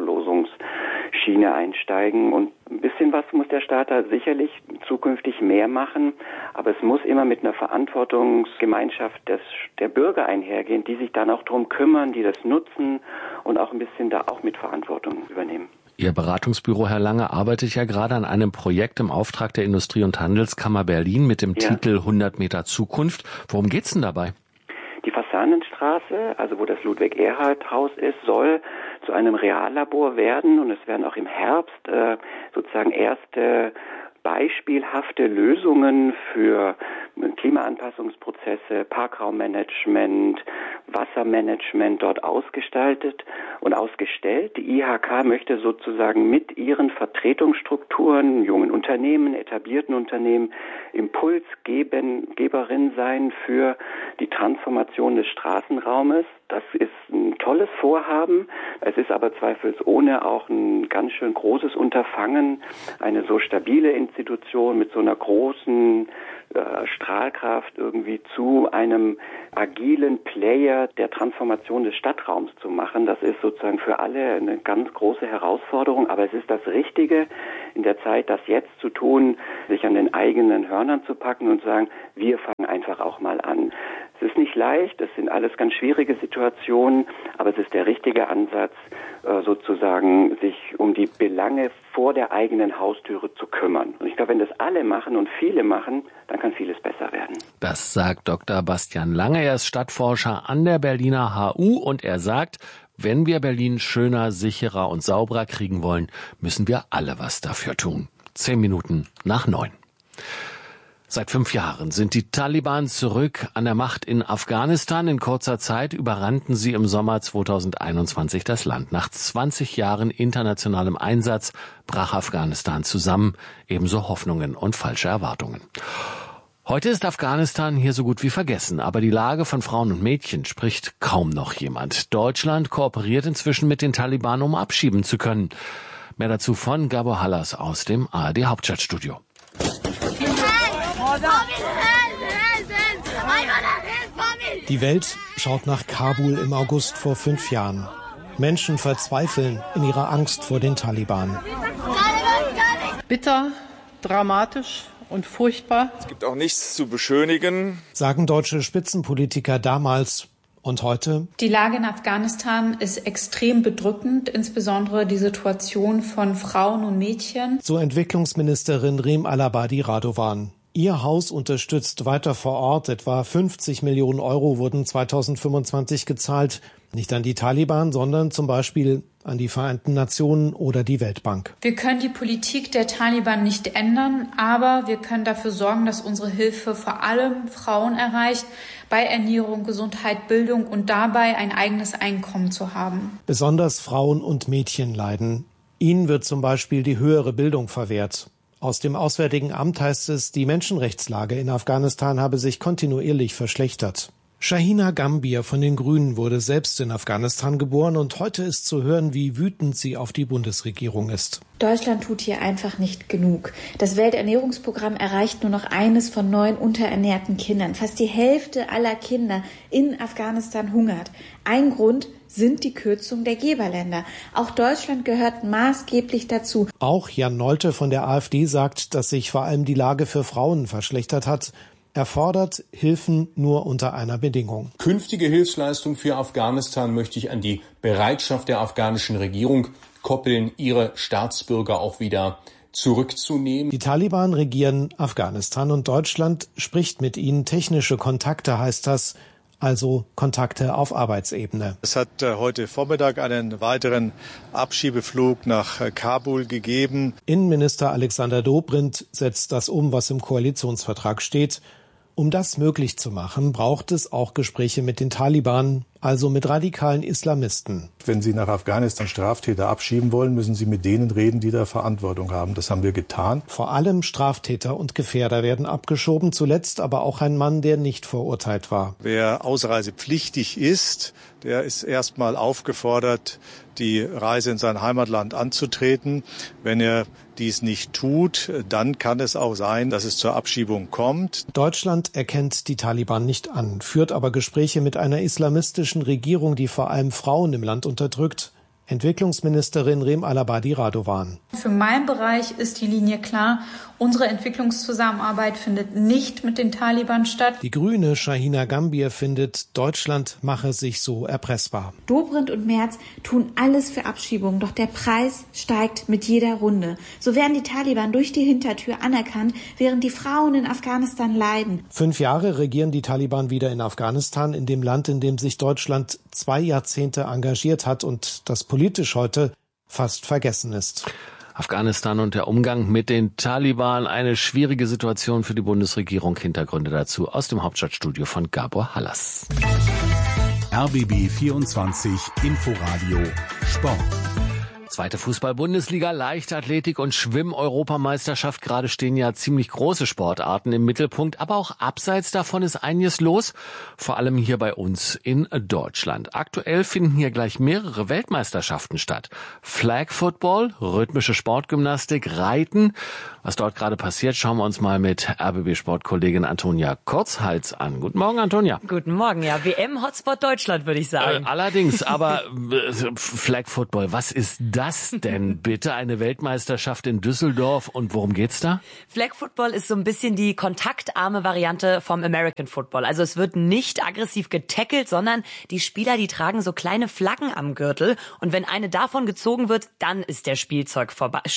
Verwahrlosungsschiene einsteigen. Und ein bisschen was muss der Staat da sicherlich zukünftig mehr machen, aber es muss immer mit einer Verantwortungsgemeinschaft der Bürger einhergehen, die sich dann auch darum kümmern, die das nutzen und auch ein bisschen da auch mit Verantwortung übernehmen. Ihr Beratungsbüro, Herr Lange, arbeitet ja gerade an einem Projekt im Auftrag der Industrie- und Handelskammer Berlin mit dem Titel 100 Meter Zukunft. Worum geht's denn dabei? Die Fasanenstraße, also wo das Ludwig-Erhard-Haus ist, soll zu einem Reallabor werden und es werden auch im Herbst sozusagen erste beispielhafte Lösungen für Klimaanpassung Anpassungsprozesse, Parkraummanagement, Wassermanagement dort ausgestaltet und ausgestellt. Die IHK möchte sozusagen mit ihren Vertretungsstrukturen, jungen Unternehmen, etablierten Unternehmen, Impulsgeberin sein für die Transformation des Straßenraumes. Das ist ein tolles Vorhaben. Es ist aber zweifelsohne auch ein ganz schön großes Unterfangen, eine so stabile Institution mit so einer großen Strahlkraft irgendwie zu einem agilen Player der Transformation des Stadtraums zu machen. Das ist sozusagen für alle eine ganz große Herausforderung, aber es ist das Richtige, in der Zeit das jetzt zu tun, sich an den eigenen Hörnern zu packen und zu sagen, wir fangen einfach auch mal an. Es ist nicht leicht, es sind alles ganz schwierige Situationen, aber es ist der richtige Ansatz, sozusagen sich um die Belange vor der eigenen Haustüre zu kümmern. Und ich glaube, wenn das alle machen und viele machen, dann kann vieles besser werden. Das sagt Dr. Bastian Lange, er ist Stadtforscher an der Berliner HU und er sagt, wenn wir Berlin schöner, sicherer und sauberer kriegen wollen, müssen wir alle was dafür tun. 8:10. Seit 5 Jahren sind die Taliban zurück an der Macht in Afghanistan. In kurzer Zeit überrannten sie im Sommer 2021 das Land. Nach 20 Jahren internationalem Einsatz brach Afghanistan zusammen, ebenso Hoffnungen und falsche Erwartungen. Heute ist Afghanistan hier so gut wie vergessen, aber die Lage von Frauen und Mädchen spricht kaum noch jemand. Deutschland kooperiert inzwischen mit den Taliban, um abschieben zu können. Mehr dazu von Gabor Hallas aus dem ARD Hauptstadtstudio. Die Welt schaut nach Kabul im August vor 5 Jahren. Menschen verzweifeln in ihrer Angst vor den Taliban. Bitter, dramatisch und furchtbar. Es gibt auch nichts zu beschönigen, sagen deutsche Spitzenpolitiker damals. Und heute? Die Lage in Afghanistan ist extrem bedrückend, insbesondere die Situation von Frauen und Mädchen. So Entwicklungsministerin Rem Alabadi Radovan. Ihr Haus unterstützt weiter vor Ort. Etwa 50 Millionen Euro wurden 2025 gezahlt. Nicht an die Taliban, sondern zum Beispiel an die Vereinten Nationen oder die Weltbank. Wir können die Politik der Taliban nicht ändern, aber wir können dafür sorgen, dass unsere Hilfe vor allem Frauen erreicht, bei Ernährung, Gesundheit, Bildung und dabei ein eigenes Einkommen zu haben. Besonders Frauen und Mädchen leiden. Ihnen wird zum Beispiel die höhere Bildung verwehrt. Aus dem Auswärtigen Amt heißt es, die Menschenrechtslage in Afghanistan habe sich kontinuierlich verschlechtert. Shahina Gambier von den Grünen wurde selbst in Afghanistan geboren und heute ist zu hören, wie wütend sie auf die Bundesregierung ist. Deutschland tut hier einfach nicht genug. Das Welternährungsprogramm erreicht nur noch eines von 9 unterernährten Kindern. Fast die Hälfte aller Kinder in Afghanistan hungert. Ein Grund sind die Kürzungen der Geberländer. Auch Deutschland gehört maßgeblich dazu. Auch Jan Nolte von der AfD sagt, dass sich vor allem die Lage für Frauen verschlechtert hat. Er fordert Hilfen nur unter einer Bedingung. Künftige Hilfsleistungen für Afghanistan möchte ich an die Bereitschaft der afghanischen Regierung koppeln, ihre Staatsbürger auch wieder zurückzunehmen. Die Taliban regieren Afghanistan und Deutschland spricht mit ihnen. Technische Kontakte heißt das, also Kontakte auf Arbeitsebene. Es hat heute Vormittag einen weiteren Abschiebeflug nach Kabul gegeben. Innenminister Alexander Dobrindt setzt das um, was im Koalitionsvertrag steht. Um das möglich zu machen, braucht es auch Gespräche mit den Taliban, also mit radikalen Islamisten. Wenn Sie nach Afghanistan Straftäter abschieben wollen, müssen Sie mit denen reden, die da Verantwortung haben. Das haben wir getan. Vor allem Straftäter und Gefährder werden abgeschoben, zuletzt aber auch ein Mann, der nicht verurteilt war. Wer ausreisepflichtig ist, der ist erstmal aufgefordert, die Reise in sein Heimatland anzutreten. Wenn er dies nicht tut, dann kann es auch sein, dass es zur Abschiebung kommt. Deutschland erkennt die Taliban nicht an, führt aber Gespräche mit einer islamistischen Regierung, die vor allem Frauen im Land unterdrückt. Entwicklungsministerin Rem Alabadi Radovan. Für meinen Bereich ist die Linie klar. Unsere Entwicklungszusammenarbeit findet nicht mit den Taliban statt. Die Grüne Shahina Gambier findet, Deutschland mache sich so erpressbar. Dobrindt und Merz tun alles für Abschiebung, doch der Preis steigt mit jeder Runde. So werden die Taliban durch die Hintertür anerkannt, während die Frauen in Afghanistan leiden. 5 Jahre regieren die Taliban wieder in Afghanistan, in dem Land, in dem sich Deutschland 2 Jahrzehnte engagiert hat und das politisch heute fast vergessen ist. Afghanistan und der Umgang mit den Taliban. Eine schwierige Situation für die Bundesregierung. Hintergründe dazu aus dem Hauptstadtstudio von Gabor Hallas. RBB 24 Inforadio Sport. Zweite Fußball-Bundesliga, Leichtathletik und Schwimm-Europameisterschaft. Gerade stehen ja ziemlich große Sportarten im Mittelpunkt. Aber auch abseits davon ist einiges los. Vor allem hier bei uns in Deutschland. Aktuell finden hier gleich mehrere Weltmeisterschaften statt. Flag Football, rhythmische Sportgymnastik, Reiten. Was dort gerade passiert, schauen wir uns mal mit RBB-Sportkollegin Antonia Kurzhals an. Guten Morgen, Antonia. Guten Morgen, ja. WM-Hotspot Deutschland, würde ich sagen. Allerdings, aber Flag Football, was ist das denn bitte? Eine Weltmeisterschaft in Düsseldorf und worum geht's da? Flag Football ist so ein bisschen die kontaktarme Variante vom American Football. Also es wird nicht aggressiv getackelt, sondern die Spieler, die tragen so kleine Flaggen am Gürtel und wenn eine davon gezogen wird, dann ist der Spielzug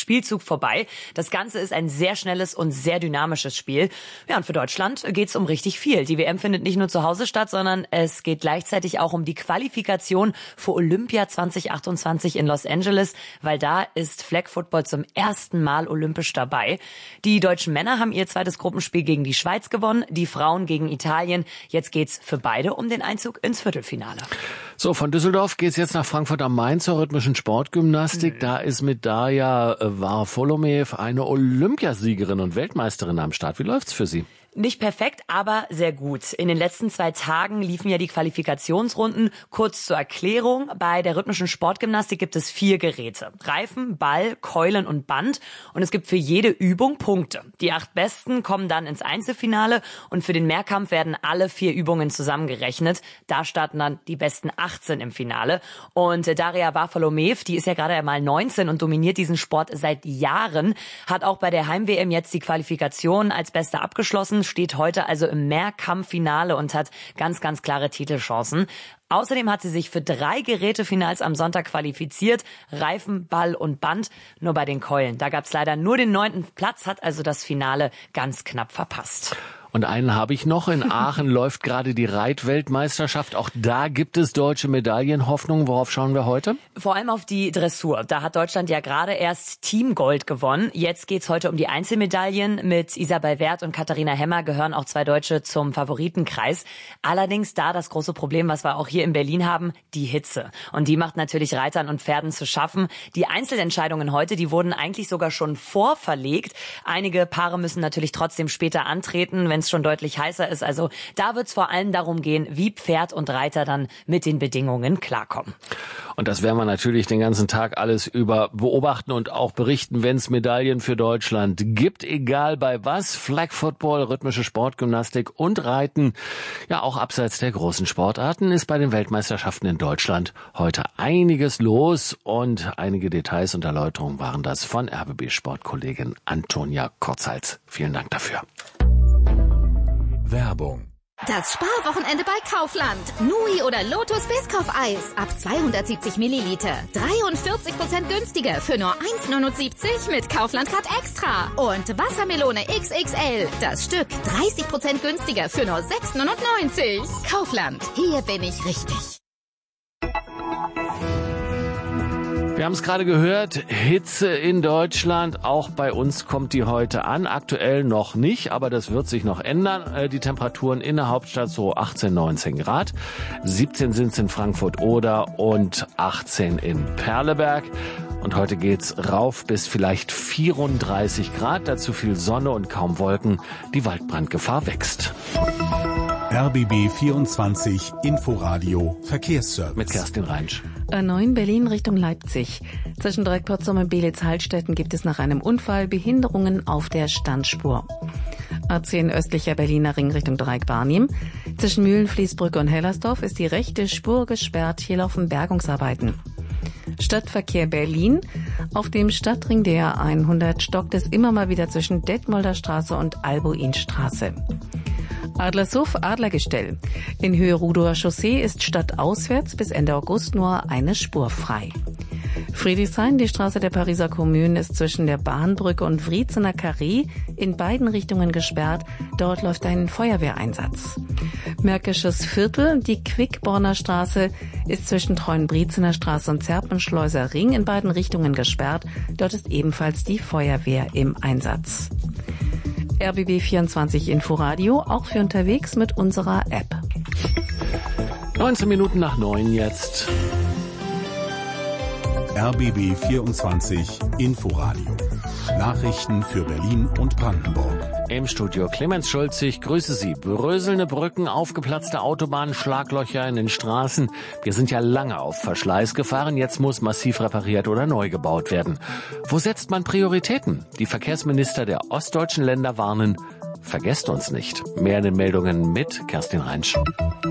vorbei. Das Ganze ist ein sehr schnelles und sehr dynamisches Spiel. Ja, und für Deutschland geht's um richtig viel. Die WM findet nicht nur zu Hause statt, sondern es geht gleichzeitig auch um die Qualifikation für Olympia 2028 in Los Angeles, weil da ist Flag Football zum ersten Mal olympisch dabei. Die deutschen Männer haben ihr zweites Gruppenspiel gegen die Schweiz gewonnen, die Frauen gegen Italien. Jetzt geht's für beide um den Einzug ins Viertelfinale. So, von Düsseldorf geht's jetzt nach Frankfurt am Main zur rhythmischen Sportgymnastik. Da ist mit Darja Varfolomev eine Olympiasiegerin und Weltmeisterin am Start. Wie läuft's für sie? Nicht perfekt, aber sehr gut. In den letzten 2 Tagen liefen ja die Qualifikationsrunden. Kurz zur Erklärung. Bei der rhythmischen Sportgymnastik gibt es 4 Geräte. Reifen, Ball, Keulen und Band. Und es gibt für jede Übung Punkte. Die 8 Besten kommen dann ins Einzelfinale. Und für den Mehrkampf werden alle 4 Übungen zusammengerechnet. Da starten dann die besten 18 im Finale. Und Darja Varfolomev, die ist ja gerade einmal 19 und dominiert diesen Sport seit Jahren. Hat auch bei der Heim-WM jetzt die Qualifikation als Beste abgeschlossen. Steht heute also im Mehrkampffinale und hat ganz, ganz klare Titelchancen. Außerdem hat sie sich für 3 Gerätefinals am Sonntag qualifiziert. Reifen, Ball und Band. Nur bei den Keulen. Da gab es leider nur den 9. Platz, hat also das Finale ganz knapp verpasst. Und einen habe ich noch. In Aachen läuft gerade die Reitweltmeisterschaft. Auch da gibt es deutsche Medaillenhoffnungen. Worauf schauen wir heute? Vor allem auf die Dressur. Da hat Deutschland ja gerade erst Teamgold gewonnen. Jetzt geht's heute um die Einzelmedaillen. Mit Isabel Werth und Katharina Hemmer gehören auch 2 Deutsche zum Favoritenkreis. Allerdings da das große Problem, was wir auch hier in Berlin haben, die Hitze. Und die macht natürlich Reitern und Pferden zu schaffen. Die Einzelentscheidungen heute, die wurden eigentlich sogar schon vorverlegt. Einige Paare müssen natürlich trotzdem später antreten, wenn es schon deutlich heißer ist. Also da wird es vor allem darum gehen, wie Pferd und Reiter dann mit den Bedingungen klarkommen. Und das werden wir natürlich den ganzen Tag alles über beobachten und auch berichten, wenn es Medaillen für Deutschland gibt, egal bei was. Flag Football, rhythmische Sportgymnastik und Reiten, ja auch abseits der großen Sportarten, ist bei den Weltmeisterschaften in Deutschland heute einiges los und einige Details und Erläuterungen waren das von RBB-Sportkollegin Antonia Kurzhals. Vielen Dank dafür. Werbung. Das Sparwochenende bei Kaufland. Nui oder Lotus Biscoff-Eis ab 270 Milliliter. 43% günstiger für nur 1,79 mit Kaufland Card Extra. Und Wassermelone XXL. Das Stück 30% günstiger für nur 6,99. Kaufland. Hier bin ich richtig. Wir haben es gerade gehört, Hitze in Deutschland, auch bei uns kommt die heute an, aktuell noch nicht, aber das wird sich noch ändern. Die Temperaturen in der Hauptstadt so 18, 19 Grad, 17 sind es in Frankfurt-Oder und 18 in Perleberg. Und heute geht's rauf bis vielleicht 34 Grad, dazu viel Sonne und kaum Wolken, die Waldbrandgefahr wächst. RBB 24 Inforadio Verkehrsservice. Mit Kerstin Reinsch. A9 Berlin Richtung Leipzig. Zwischen Dreieck-Potsdam und Belitz-Hallstetten gibt es nach einem Unfall Behinderungen auf der Standspur. A10 östlicher Berliner Ring Richtung Dreieck-Barnim. Zwischen Mühlenfließbrücke und Hellersdorf ist die rechte Spur gesperrt. Hier laufen Bergungsarbeiten. Stadtverkehr Berlin. Auf dem Stadtring der 100 stockt es immer mal wieder zwischen Detmolder Straße und Albuinstraße. Adlershof Adlergestell. In Höhe Rudower Chaussee ist stadtauswärts bis Ende August nur eine Spur frei. Friedrichshain, die Straße der Pariser Kommune, ist zwischen der Bahnbrücke und Wriezener Carré in beiden Richtungen gesperrt. Dort läuft ein Feuerwehreinsatz. Märkisches Viertel, die Quickborner Straße, ist zwischen Treuenbriezener Straße und Zerpenschleuser Ring in beiden Richtungen gesperrt. Dort ist ebenfalls die Feuerwehr im Einsatz. RBB 24 Inforadio, auch für unterwegs mit unserer App. 19 Minuten nach 9 jetzt. RBB 24 Inforadio. Nachrichten für Berlin und Brandenburg. Im Studio Clemens Schulz, ich grüße Sie. Bröselnde Brücken, aufgeplatzte Autobahnen, Schlaglöcher in den Straßen. Wir sind ja lange auf Verschleiß gefahren. Jetzt muss massiv repariert oder neu gebaut werden. Wo setzt man Prioritäten? Die Verkehrsminister der ostdeutschen Länder warnen, vergesst uns nicht. Mehr in den Meldungen mit Kerstin Reinsch.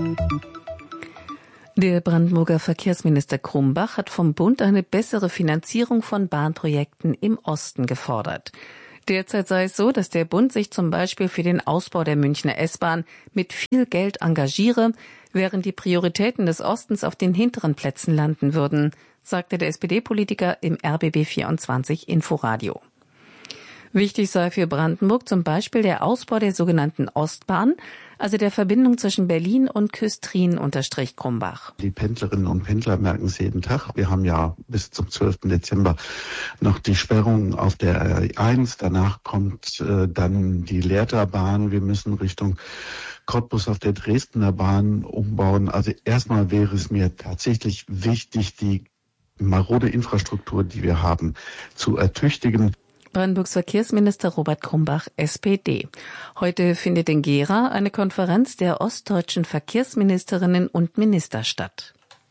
Der Brandenburger Verkehrsminister Krumbach hat vom Bund eine bessere Finanzierung von Bahnprojekten im Osten gefordert. Derzeit sei es so, dass der Bund sich zum Beispiel für den Ausbau der Münchner S-Bahn mit viel Geld engagiere, während die Prioritäten des Ostens auf den hinteren Plätzen landen würden, sagte der SPD-Politiker im RBB 24 Inforadio. Wichtig sei für Brandenburg zum Beispiel der Ausbau der sogenannten Ostbahn, also der Verbindung zwischen Berlin und Küstrin, unterstrich Krumbach. Die Pendlerinnen und Pendler merken es jeden Tag. Wir haben ja bis zum 12. Dezember noch die Sperrung auf der R1. Danach kommt dann die Lehrterbahn. Wir müssen Richtung Cottbus auf der Dresdner Bahn umbauen. Also erstmal wäre es mir tatsächlich wichtig, die marode Infrastruktur, die wir haben, zu ertüchtigen. Brandenburgs Verkehrsminister Robert Krumbach, SPD. Heute findet in Gera eine Konferenz der ostdeutschen Verkehrsministerinnen und Minister statt.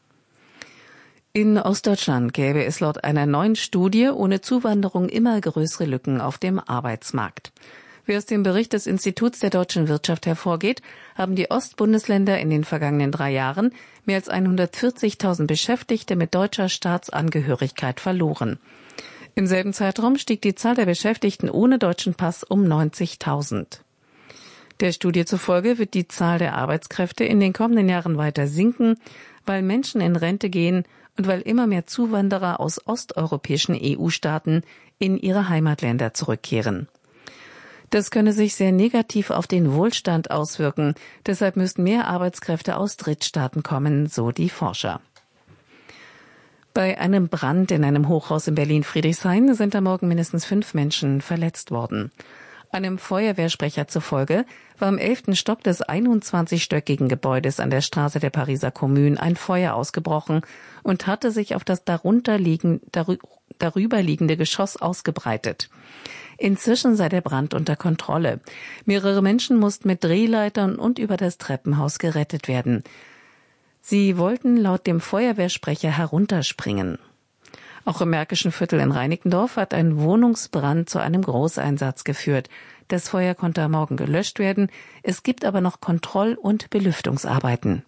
In Ostdeutschland gäbe es laut einer neuen Studie ohne Zuwanderung immer größere Lücken auf dem Arbeitsmarkt. Wie aus dem Bericht des Instituts der deutschen Wirtschaft hervorgeht, haben die Ostbundesländer in den vergangenen 3 Jahren mehr als 140.000 Beschäftigte mit deutscher Staatsangehörigkeit verloren. Im selben Zeitraum stieg die Zahl der Beschäftigten ohne deutschen Pass um 90.000. Der Studie zufolge wird die Zahl der Arbeitskräfte in den kommenden Jahren weiter sinken, weil Menschen in Rente gehen und weil immer mehr Zuwanderer aus osteuropäischen EU-Staaten in ihre Heimatländer zurückkehren. Das könne sich sehr negativ auf den Wohlstand auswirken. Deshalb müssten mehr Arbeitskräfte aus Drittstaaten kommen, so die Forscher. Bei einem Brand in einem Hochhaus in Berlin-Friedrichshain sind am Morgen mindestens 5 Menschen verletzt worden. Einem Feuerwehrsprecher zufolge war im 11. Stock des 21-stöckigen Gebäudes an der Straße der Pariser Kommune ein Feuer ausgebrochen und hatte sich auf das darüberliegende Geschoss ausgebreitet. Inzwischen sei der Brand unter Kontrolle. Mehrere Menschen mussten mit Drehleitern und über das Treppenhaus gerettet werden. Sie wollten laut dem Feuerwehrsprecher herunterspringen. Auch im Märkischen Viertel in Reinickendorf hat ein Wohnungsbrand zu einem Großeinsatz geführt. Das Feuer konnte am Morgen gelöscht werden. Es gibt aber noch Kontroll- und Belüftungsarbeiten.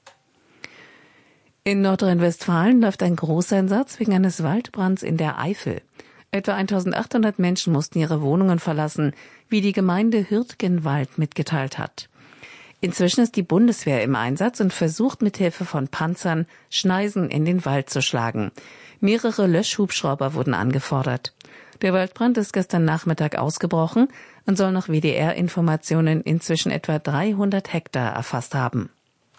In Nordrhein-Westfalen läuft ein Großeinsatz wegen eines Waldbrands in der Eifel. Etwa 1.800 Menschen mussten ihre Wohnungen verlassen, wie die Gemeinde Hürtgenwald mitgeteilt hat. Inzwischen ist die Bundeswehr im Einsatz und versucht mit Hilfe von Panzern Schneisen in den Wald zu schlagen. Mehrere Löschhubschrauber wurden angefordert. Der Waldbrand ist gestern Nachmittag ausgebrochen und soll nach WDR-Informationen inzwischen etwa 300 Hektar erfasst haben.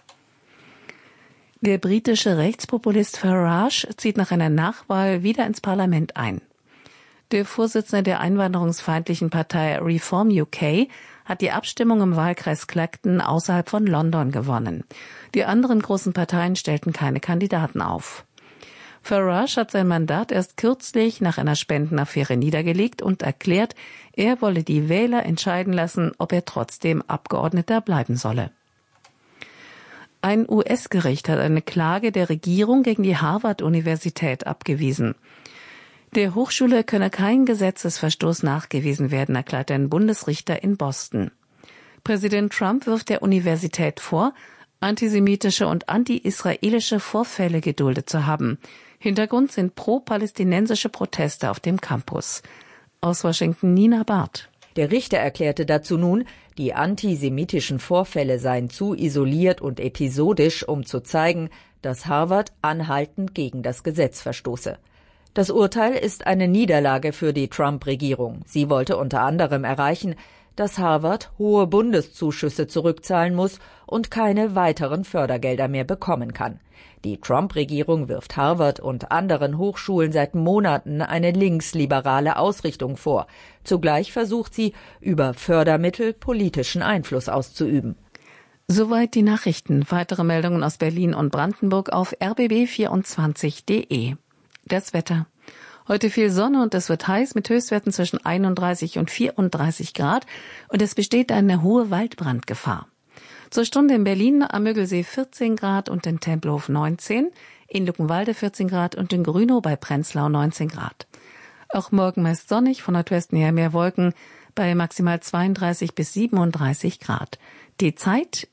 Der britische Rechtspopulist Farage zieht nach einer Nachwahl wieder ins Parlament ein. Der Vorsitzende der einwanderungsfeindlichen Partei Reform UK hat die Abstimmung im Wahlkreis Clacton außerhalb von London gewonnen. Die anderen großen Parteien stellten keine Kandidaten auf. Farage hat sein Mandat erst kürzlich nach einer Spendenaffäre niedergelegt und erklärt, er wolle die Wähler entscheiden lassen, ob er trotzdem Abgeordneter bleiben solle. Ein US-Gericht hat eine Klage der Regierung gegen die Harvard-Universität abgewiesen. Der Hochschule könne kein Gesetzesverstoß nachgewiesen werden, erklärt ein Bundesrichter in Boston. Präsident Trump wirft der Universität vor, antisemitische und anti-israelische Vorfälle geduldet zu haben. Hintergrund sind pro-palästinensische Proteste auf dem Campus. Aus Washington Nina Barth. Der Richter erklärte dazu nun, die antisemitischen Vorfälle seien zu isoliert und episodisch, um zu zeigen, dass Harvard anhaltend gegen das Gesetz verstoße. Das Urteil ist eine Niederlage für die Trump-Regierung. Sie wollte unter anderem erreichen, dass Harvard hohe Bundeszuschüsse zurückzahlen muss und keine weiteren Fördergelder mehr bekommen kann. Die Trump-Regierung wirft Harvard und anderen Hochschulen seit Monaten eine linksliberale Ausrichtung vor. Zugleich versucht sie, über Fördermittel politischen Einfluss auszuüben. Soweit die Nachrichten. Weitere Meldungen aus Berlin und Brandenburg auf rbb24.de. Das Wetter. Heute viel Sonne und es wird heiß mit Höchstwerten zwischen 31 und 34 Grad und es besteht eine hohe Waldbrandgefahr. Zur Stunde in Berlin am Müggelsee 14 Grad und in Tempelhof 19, in Luckenwalde 14 Grad und in Grünow bei Prenzlau 19 Grad. Auch morgen meist sonnig, von Nordwesten her mehr Wolken, bei maximal 32 bis 37 Grad. Die Zeit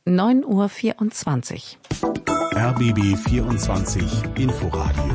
9:24 Uhr. RBB 24 Inforadio.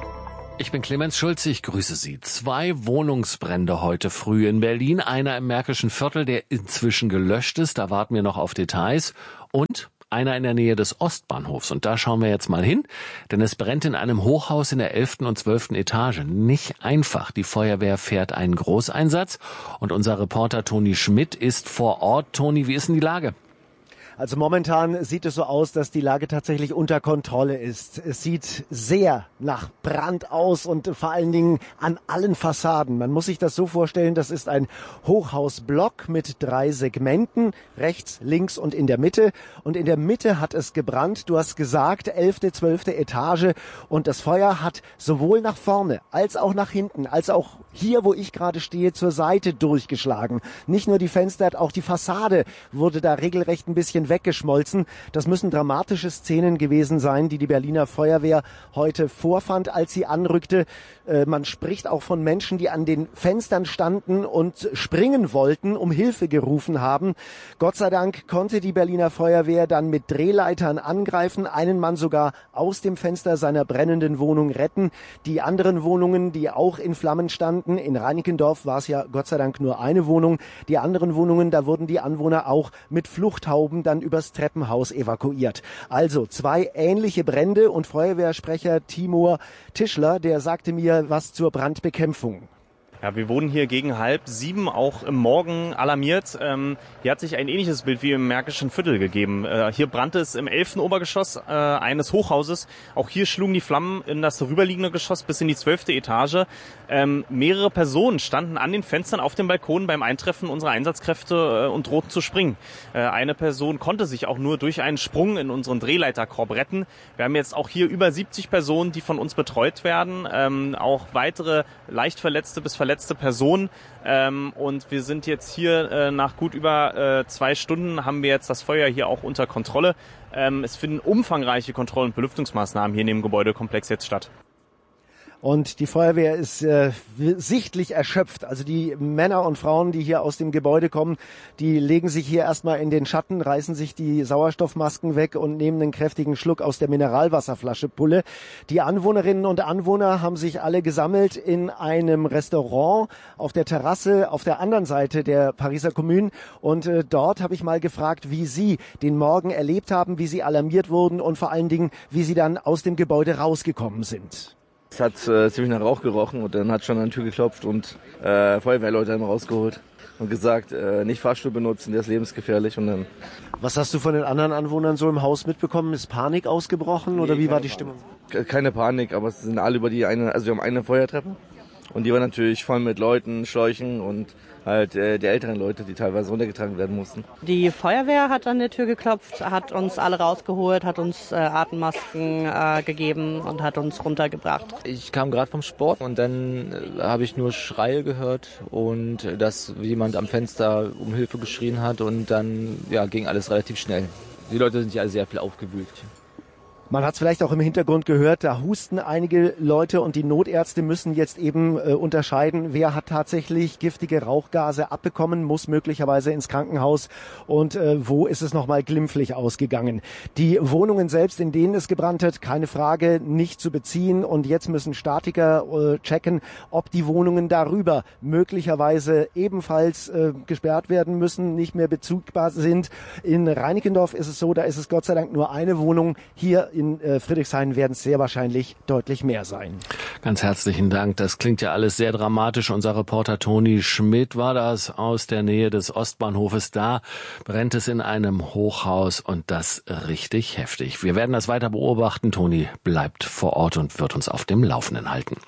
Ich bin Clemens Schulze, ich grüße Sie. 2 Wohnungsbrände heute früh in Berlin. Einer im Märkischen Viertel, der inzwischen gelöscht ist. Da warten wir noch auf Details. Und einer in der Nähe des Ostbahnhofs. Und da schauen wir jetzt mal hin, denn es brennt in einem Hochhaus in der 11. und 12. Etage. Nicht einfach. Die Feuerwehr fährt einen Großeinsatz. Und unser Reporter Toni Schmidt ist vor Ort. Toni, wie ist denn die Lage? Also momentan sieht es so aus, dass die Lage tatsächlich unter Kontrolle ist. Es sieht sehr nach Brand aus und vor allen Dingen an allen Fassaden. Man muss sich das so vorstellen, das ist ein Hochhausblock mit 3 Segmenten, rechts, links und in der Mitte. Und in der Mitte hat es gebrannt, du hast gesagt, 11., 12. Etage. Und das Feuer hat sowohl nach vorne als auch nach hinten, als auch hier, wo ich gerade stehe, zur Seite durchgeschlagen. Nicht nur die Fenster, auch die Fassade wurde da regelrecht ein bisschen weggeschmolzen. Das müssen dramatische Szenen gewesen sein, die die Berliner Feuerwehr heute vorfand, als sie anrückte. Man spricht auch von Menschen, die an den Fenstern standen und springen wollten, um Hilfe gerufen haben. Gott sei Dank konnte die Berliner Feuerwehr dann mit Drehleitern angreifen, einen Mann sogar aus dem Fenster seiner brennenden Wohnung retten. Die anderen Wohnungen, die auch in Flammen standen, in Reinickendorf war es ja Gott sei Dank nur eine Wohnung. Die anderen Wohnungen, da wurden die Anwohner auch mit Fluchthauben dann übers Treppenhaus evakuiert. Also 2 ähnliche Brände und Feuerwehrsprecher Timur Tischler, der sagte mir was zur Brandbekämpfung. Ja, wir wurden hier gegen 6:30 auch im Morgen alarmiert. Hier hat sich ein ähnliches Bild wie im Märkischen Viertel gegeben. Hier brannte es im 11. Obergeschoss eines Hochhauses. Auch hier schlugen die Flammen in das darüberliegende Geschoss bis in die 12. Etage. Mehrere Personen standen an den Fenstern auf dem Balkon beim Eintreffen unserer Einsatzkräfte und drohten zu springen. Eine Person konnte sich auch nur durch einen Sprung in unseren Drehleiterkorb retten. Wir haben jetzt auch hier über 70 Personen, die von uns betreut werden. Auch weitere leicht verletzte bis verletzte Personen. Und wir sind jetzt hier nach gut über 2 Stunden haben wir jetzt das Feuer hier auch unter Kontrolle. Es finden umfangreiche Kontroll- und Belüftungsmaßnahmen hier in dem Gebäudekomplex jetzt statt. Und die Feuerwehr ist sichtlich erschöpft. Also die Männer und Frauen, die hier aus dem Gebäude kommen, die legen sich hier erstmal in den Schatten, reißen sich die Sauerstoffmasken weg und nehmen einen kräftigen Schluck aus der Mineralwasserflasche Pulle. Die Anwohnerinnen und Anwohner haben sich alle gesammelt in einem Restaurant auf der Terrasse auf der anderen Seite der Pariser Kommune. Und dort habe ich mal gefragt, wie sie den Morgen erlebt haben, wie sie alarmiert wurden und vor allen Dingen, wie sie dann aus dem Gebäude rausgekommen sind. Es hat ziemlich nach Rauch gerochen und dann hat schon an die Tür geklopft und Feuerwehrleute haben rausgeholt und gesagt, nicht Fahrstuhl benutzen, der ist lebensgefährlich. Und dann. Was hast du von den anderen Anwohnern so im Haus mitbekommen? Ist Panik ausgebrochen oder wie war die Stimmung? Keine Panik, aber es sind alle über die eine, also wir haben eine Feuertreppe und die war natürlich voll mit Leuten, Schläuchen und halt die älteren Leute, die teilweise runtergetragen werden mussten. Die Feuerwehr hat an der Tür geklopft, hat uns alle rausgeholt, hat uns Atemmasken gegeben und hat uns runtergebracht. Ich kam gerade vom Sport und dann habe ich nur Schreie gehört und dass jemand am Fenster um Hilfe geschrien hat und dann ging alles relativ schnell. Die Leute sind ja alle sehr viel aufgewühlt. Man hat es vielleicht auch im Hintergrund gehört, da husten einige Leute und die Notärzte müssen jetzt eben unterscheiden, wer hat tatsächlich giftige Rauchgase abbekommen, muss möglicherweise ins Krankenhaus und wo ist es nochmal glimpflich ausgegangen. Die Wohnungen selbst, in denen es gebrannt hat, keine Frage, nicht zu beziehen und jetzt müssen Statiker checken, ob die Wohnungen darüber möglicherweise ebenfalls gesperrt werden müssen, nicht mehr bezugbar sind. In Reinickendorf ist es so, da ist es Gott sei Dank nur eine Wohnung. Hier in Friedrichshain werden es sehr wahrscheinlich deutlich mehr sein. Ganz herzlichen Dank. Das klingt ja alles sehr dramatisch. Unser Reporter Toni Schmidt war das aus der Nähe des Ostbahnhofes. Da brennt es in einem Hochhaus und das richtig heftig. Wir werden das weiter beobachten. Toni bleibt vor Ort und wird uns auf dem Laufenden halten.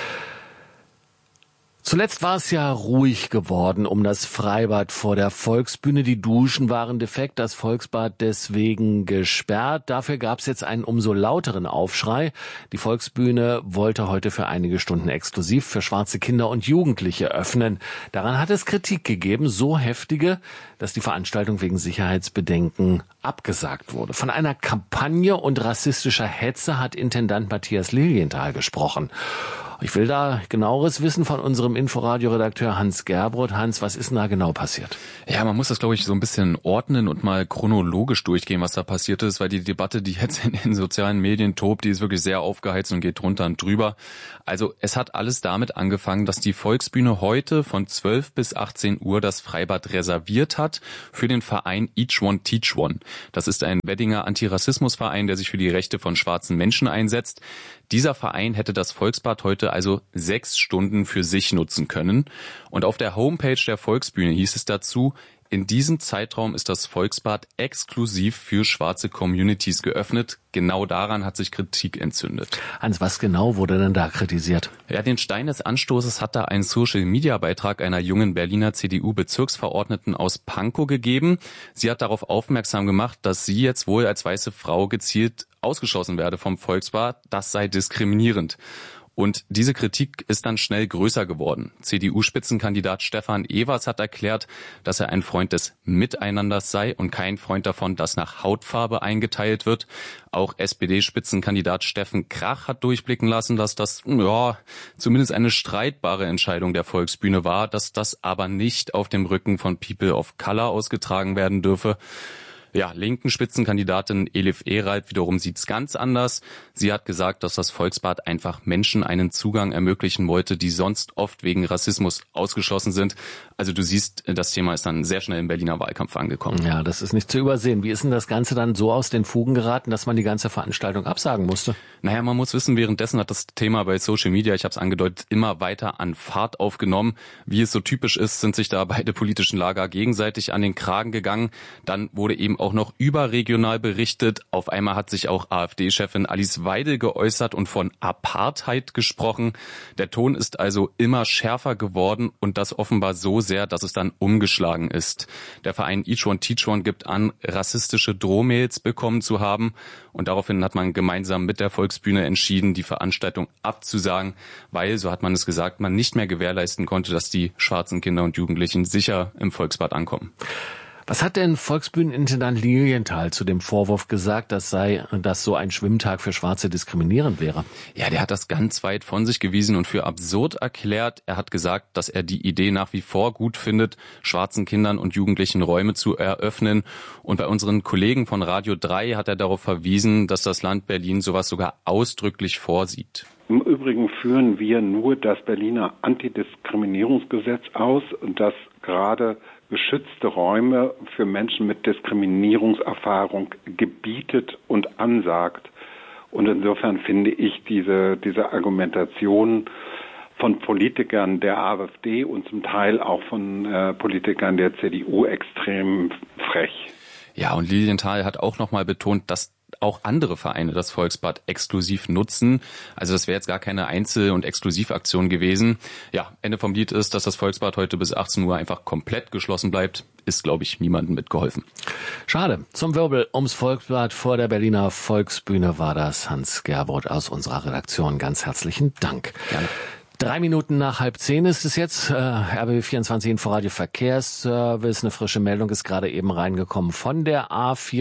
Zuletzt war es ja ruhig geworden um das Freibad vor der Volksbühne. Die Duschen waren defekt, das Volksbad deswegen gesperrt. Dafür gab es jetzt einen umso lauteren Aufschrei. Die Volksbühne wollte heute für einige Stunden exklusiv für schwarze Kinder und Jugendliche öffnen. Daran hat es Kritik gegeben, so heftige, dass die Veranstaltung wegen Sicherheitsbedenken abgesagt wurde. Von einer Kampagne und rassistischer Hetze hat Intendant Matthias Lilienthal gesprochen. Ich will da genaueres wissen von unserem Inforadio-Redakteur Hans Gerbrodt. Hans, was ist denn da genau passiert? Ja, man muss das, glaube ich, so ein bisschen ordnen und mal chronologisch durchgehen, was da passiert ist, weil die Debatte, die jetzt in den sozialen Medien tobt, die ist wirklich sehr aufgeheizt und geht drunter und drüber. Also es hat alles damit angefangen, dass die Volksbühne heute von 12 bis 18 Uhr das Freibad reserviert hat für den Verein Each One Teach One. Das ist ein Weddinger Antirassismusverein, der sich für die Rechte von schwarzen Menschen einsetzt. Dieser Verein hätte das Volksbad heute also 6 Stunden für sich nutzen können. Und auf der Homepage der Volksbühne hieß es dazu, in diesem Zeitraum ist das Volksbad exklusiv für schwarze Communities geöffnet. Genau daran hat sich Kritik entzündet. Hans, was genau wurde denn da kritisiert? Ja, den Stein des Anstoßes hat da ein Social-Media-Beitrag einer jungen Berliner CDU-Bezirksverordneten aus Pankow gegeben. Sie hat darauf aufmerksam gemacht, dass sie jetzt wohl als weiße Frau gezielt ausgeschlossen werde vom Volksbad. Das sei diskriminierend. Und diese Kritik ist dann schnell größer geworden. CDU-Spitzenkandidat Stefan Evers hat erklärt, dass er ein Freund des Miteinanders sei und kein Freund davon, dass nach Hautfarbe eingeteilt wird. Auch SPD-Spitzenkandidat Steffen Krach hat durchblicken lassen, dass das zumindest eine streitbare Entscheidung der Volksbühne war, dass das aber nicht auf dem Rücken von People of Color ausgetragen werden dürfe. Ja, linken Spitzenkandidatin Elif Eralp wiederum sieht's ganz anders. Sie hat gesagt, dass das Volksbad einfach Menschen einen Zugang ermöglichen wollte, die sonst oft wegen Rassismus ausgeschlossen sind. Also du siehst, das Thema ist dann sehr schnell im Berliner Wahlkampf angekommen. Ja, das ist nicht zu übersehen. Wie ist denn das Ganze dann so aus den Fugen geraten, dass man die ganze Veranstaltung absagen musste? Naja, man muss wissen, währenddessen hat das Thema bei Social Media, ich habe es angedeutet, immer weiter an Fahrt aufgenommen. Wie es so typisch ist, sind sich da beide politischen Lager gegenseitig an den Kragen gegangen. Dann wurde eben auch noch überregional berichtet. Auf einmal hat sich auch AfD-Chefin Alice Weidel geäußert und von Apartheid gesprochen. Der Ton ist also immer schärfer geworden und das offenbar so sehr, dass es dann umgeschlagen ist. Der Verein Each One Teach One gibt an, rassistische Drohmails bekommen zu haben und daraufhin hat man gemeinsam mit der Volksbühne entschieden, die Veranstaltung abzusagen, weil, so hat man es gesagt, man nicht mehr gewährleisten konnte, dass die schwarzen Kinder und Jugendlichen sicher im Volksbad ankommen. Was hat denn Volksbühnenintendant Lilienthal zu dem Vorwurf gesagt, dass so ein Schwimmtag für Schwarze diskriminierend wäre? Ja, der hat das ganz weit von sich gewiesen und für absurd erklärt. Er hat gesagt, dass er die Idee nach wie vor gut findet, schwarzen Kindern und Jugendlichen Räume zu eröffnen. Und bei unseren Kollegen von Radio 3 hat er darauf verwiesen, dass das Land Berlin sowas sogar ausdrücklich vorsieht. Im Übrigen führen wir nur das Berliner Antidiskriminierungsgesetz aus und das gerade geschützte Räume für Menschen mit Diskriminierungserfahrung gebietet und ansagt. Und insofern finde ich diese Argumentation von Politikern der AfD und zum Teil auch von Politikern der CDU extrem frech. Ja, und Lilienthal hat auch nochmal betont, dass auch andere Vereine das Volksbad exklusiv nutzen. Also das wäre jetzt gar keine Einzel- und Exklusivaktion gewesen. Ja, Ende vom Lied ist, dass das Volksbad heute bis 18 Uhr einfach komplett geschlossen bleibt. Ist, glaube ich, niemandem mitgeholfen. Schade. Zum Wirbel ums Volksbad vor der Berliner Volksbühne war das Hans Gerbrodt aus unserer Redaktion. Ganz herzlichen Dank. Gerne. 3 Minuten nach 9:30 ist es jetzt. RBB24 Inforadio Verkehrsservice. Eine frische Meldung ist gerade eben reingekommen von der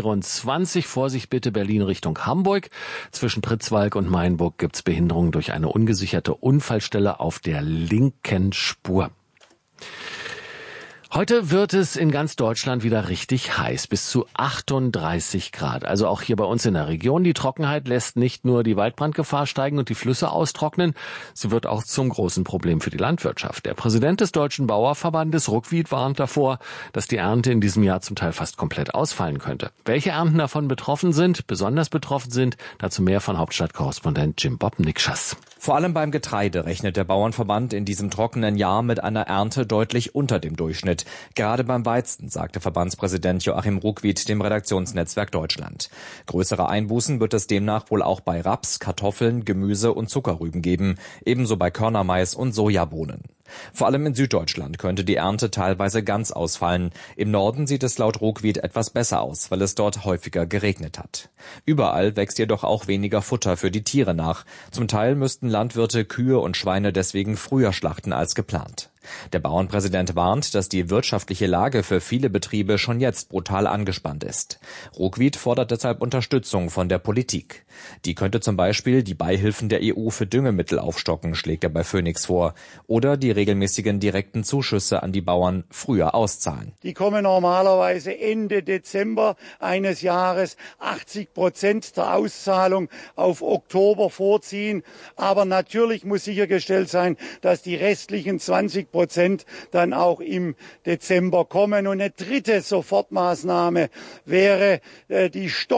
A24. Vorsicht bitte, Berlin Richtung Hamburg. Zwischen Pritzwalk und Mainburg gibt's Behinderungen durch eine ungesicherte Unfallstelle auf der linken Spur. Heute wird es in ganz Deutschland wieder richtig heiß, bis zu 38 Grad. Also auch hier bei uns in der Region. Die Trockenheit lässt nicht nur die Waldbrandgefahr steigen und die Flüsse austrocknen, sie wird auch zum großen Problem für die Landwirtschaft. Der Präsident des Deutschen Bauernverbandes, Ruckwied, warnt davor, dass die Ernte in diesem Jahr zum Teil fast komplett ausfallen könnte. Welche Ernten davon besonders betroffen sind, dazu mehr von Hauptstadtkorrespondent Jim Bob Nikschas. Vor allem beim Getreide rechnet der Bauernverband in diesem trockenen Jahr mit einer Ernte deutlich unter dem Durchschnitt. Gerade beim Weizen, sagte Verbandspräsident Joachim Ruckwied dem Redaktionsnetzwerk Deutschland. Größere Einbußen wird es demnach wohl auch bei Raps, Kartoffeln, Gemüse und Zuckerrüben geben, ebenso bei Körnermais und Sojabohnen. Vor allem in Süddeutschland könnte die Ernte teilweise ganz ausfallen. Im Norden sieht es laut Ruckwied etwas besser aus, weil es dort häufiger geregnet hat. Überall wächst jedoch auch weniger Futter für die Tiere nach. Zum Teil müssten Landwirte Kühe und Schweine deswegen früher schlachten als geplant. Der Bauernpräsident warnt, dass die wirtschaftliche Lage für viele Betriebe schon jetzt brutal angespannt ist. Ruckwied fordert deshalb Unterstützung von der Politik. Die könnte zum Beispiel die Beihilfen der EU für Düngemittel aufstocken, schlägt er bei Phoenix vor, oder die regelmäßigen direkten Zuschüsse an die Bauern früher auszahlen. Die kommen normalerweise Ende Dezember eines Jahres, 80% der Auszahlung auf Oktober vorziehen. Aber natürlich muss sichergestellt sein, dass die restlichen 20% dann auch im Dezember kommen. Und eine dritte Sofortmaßnahme wäre die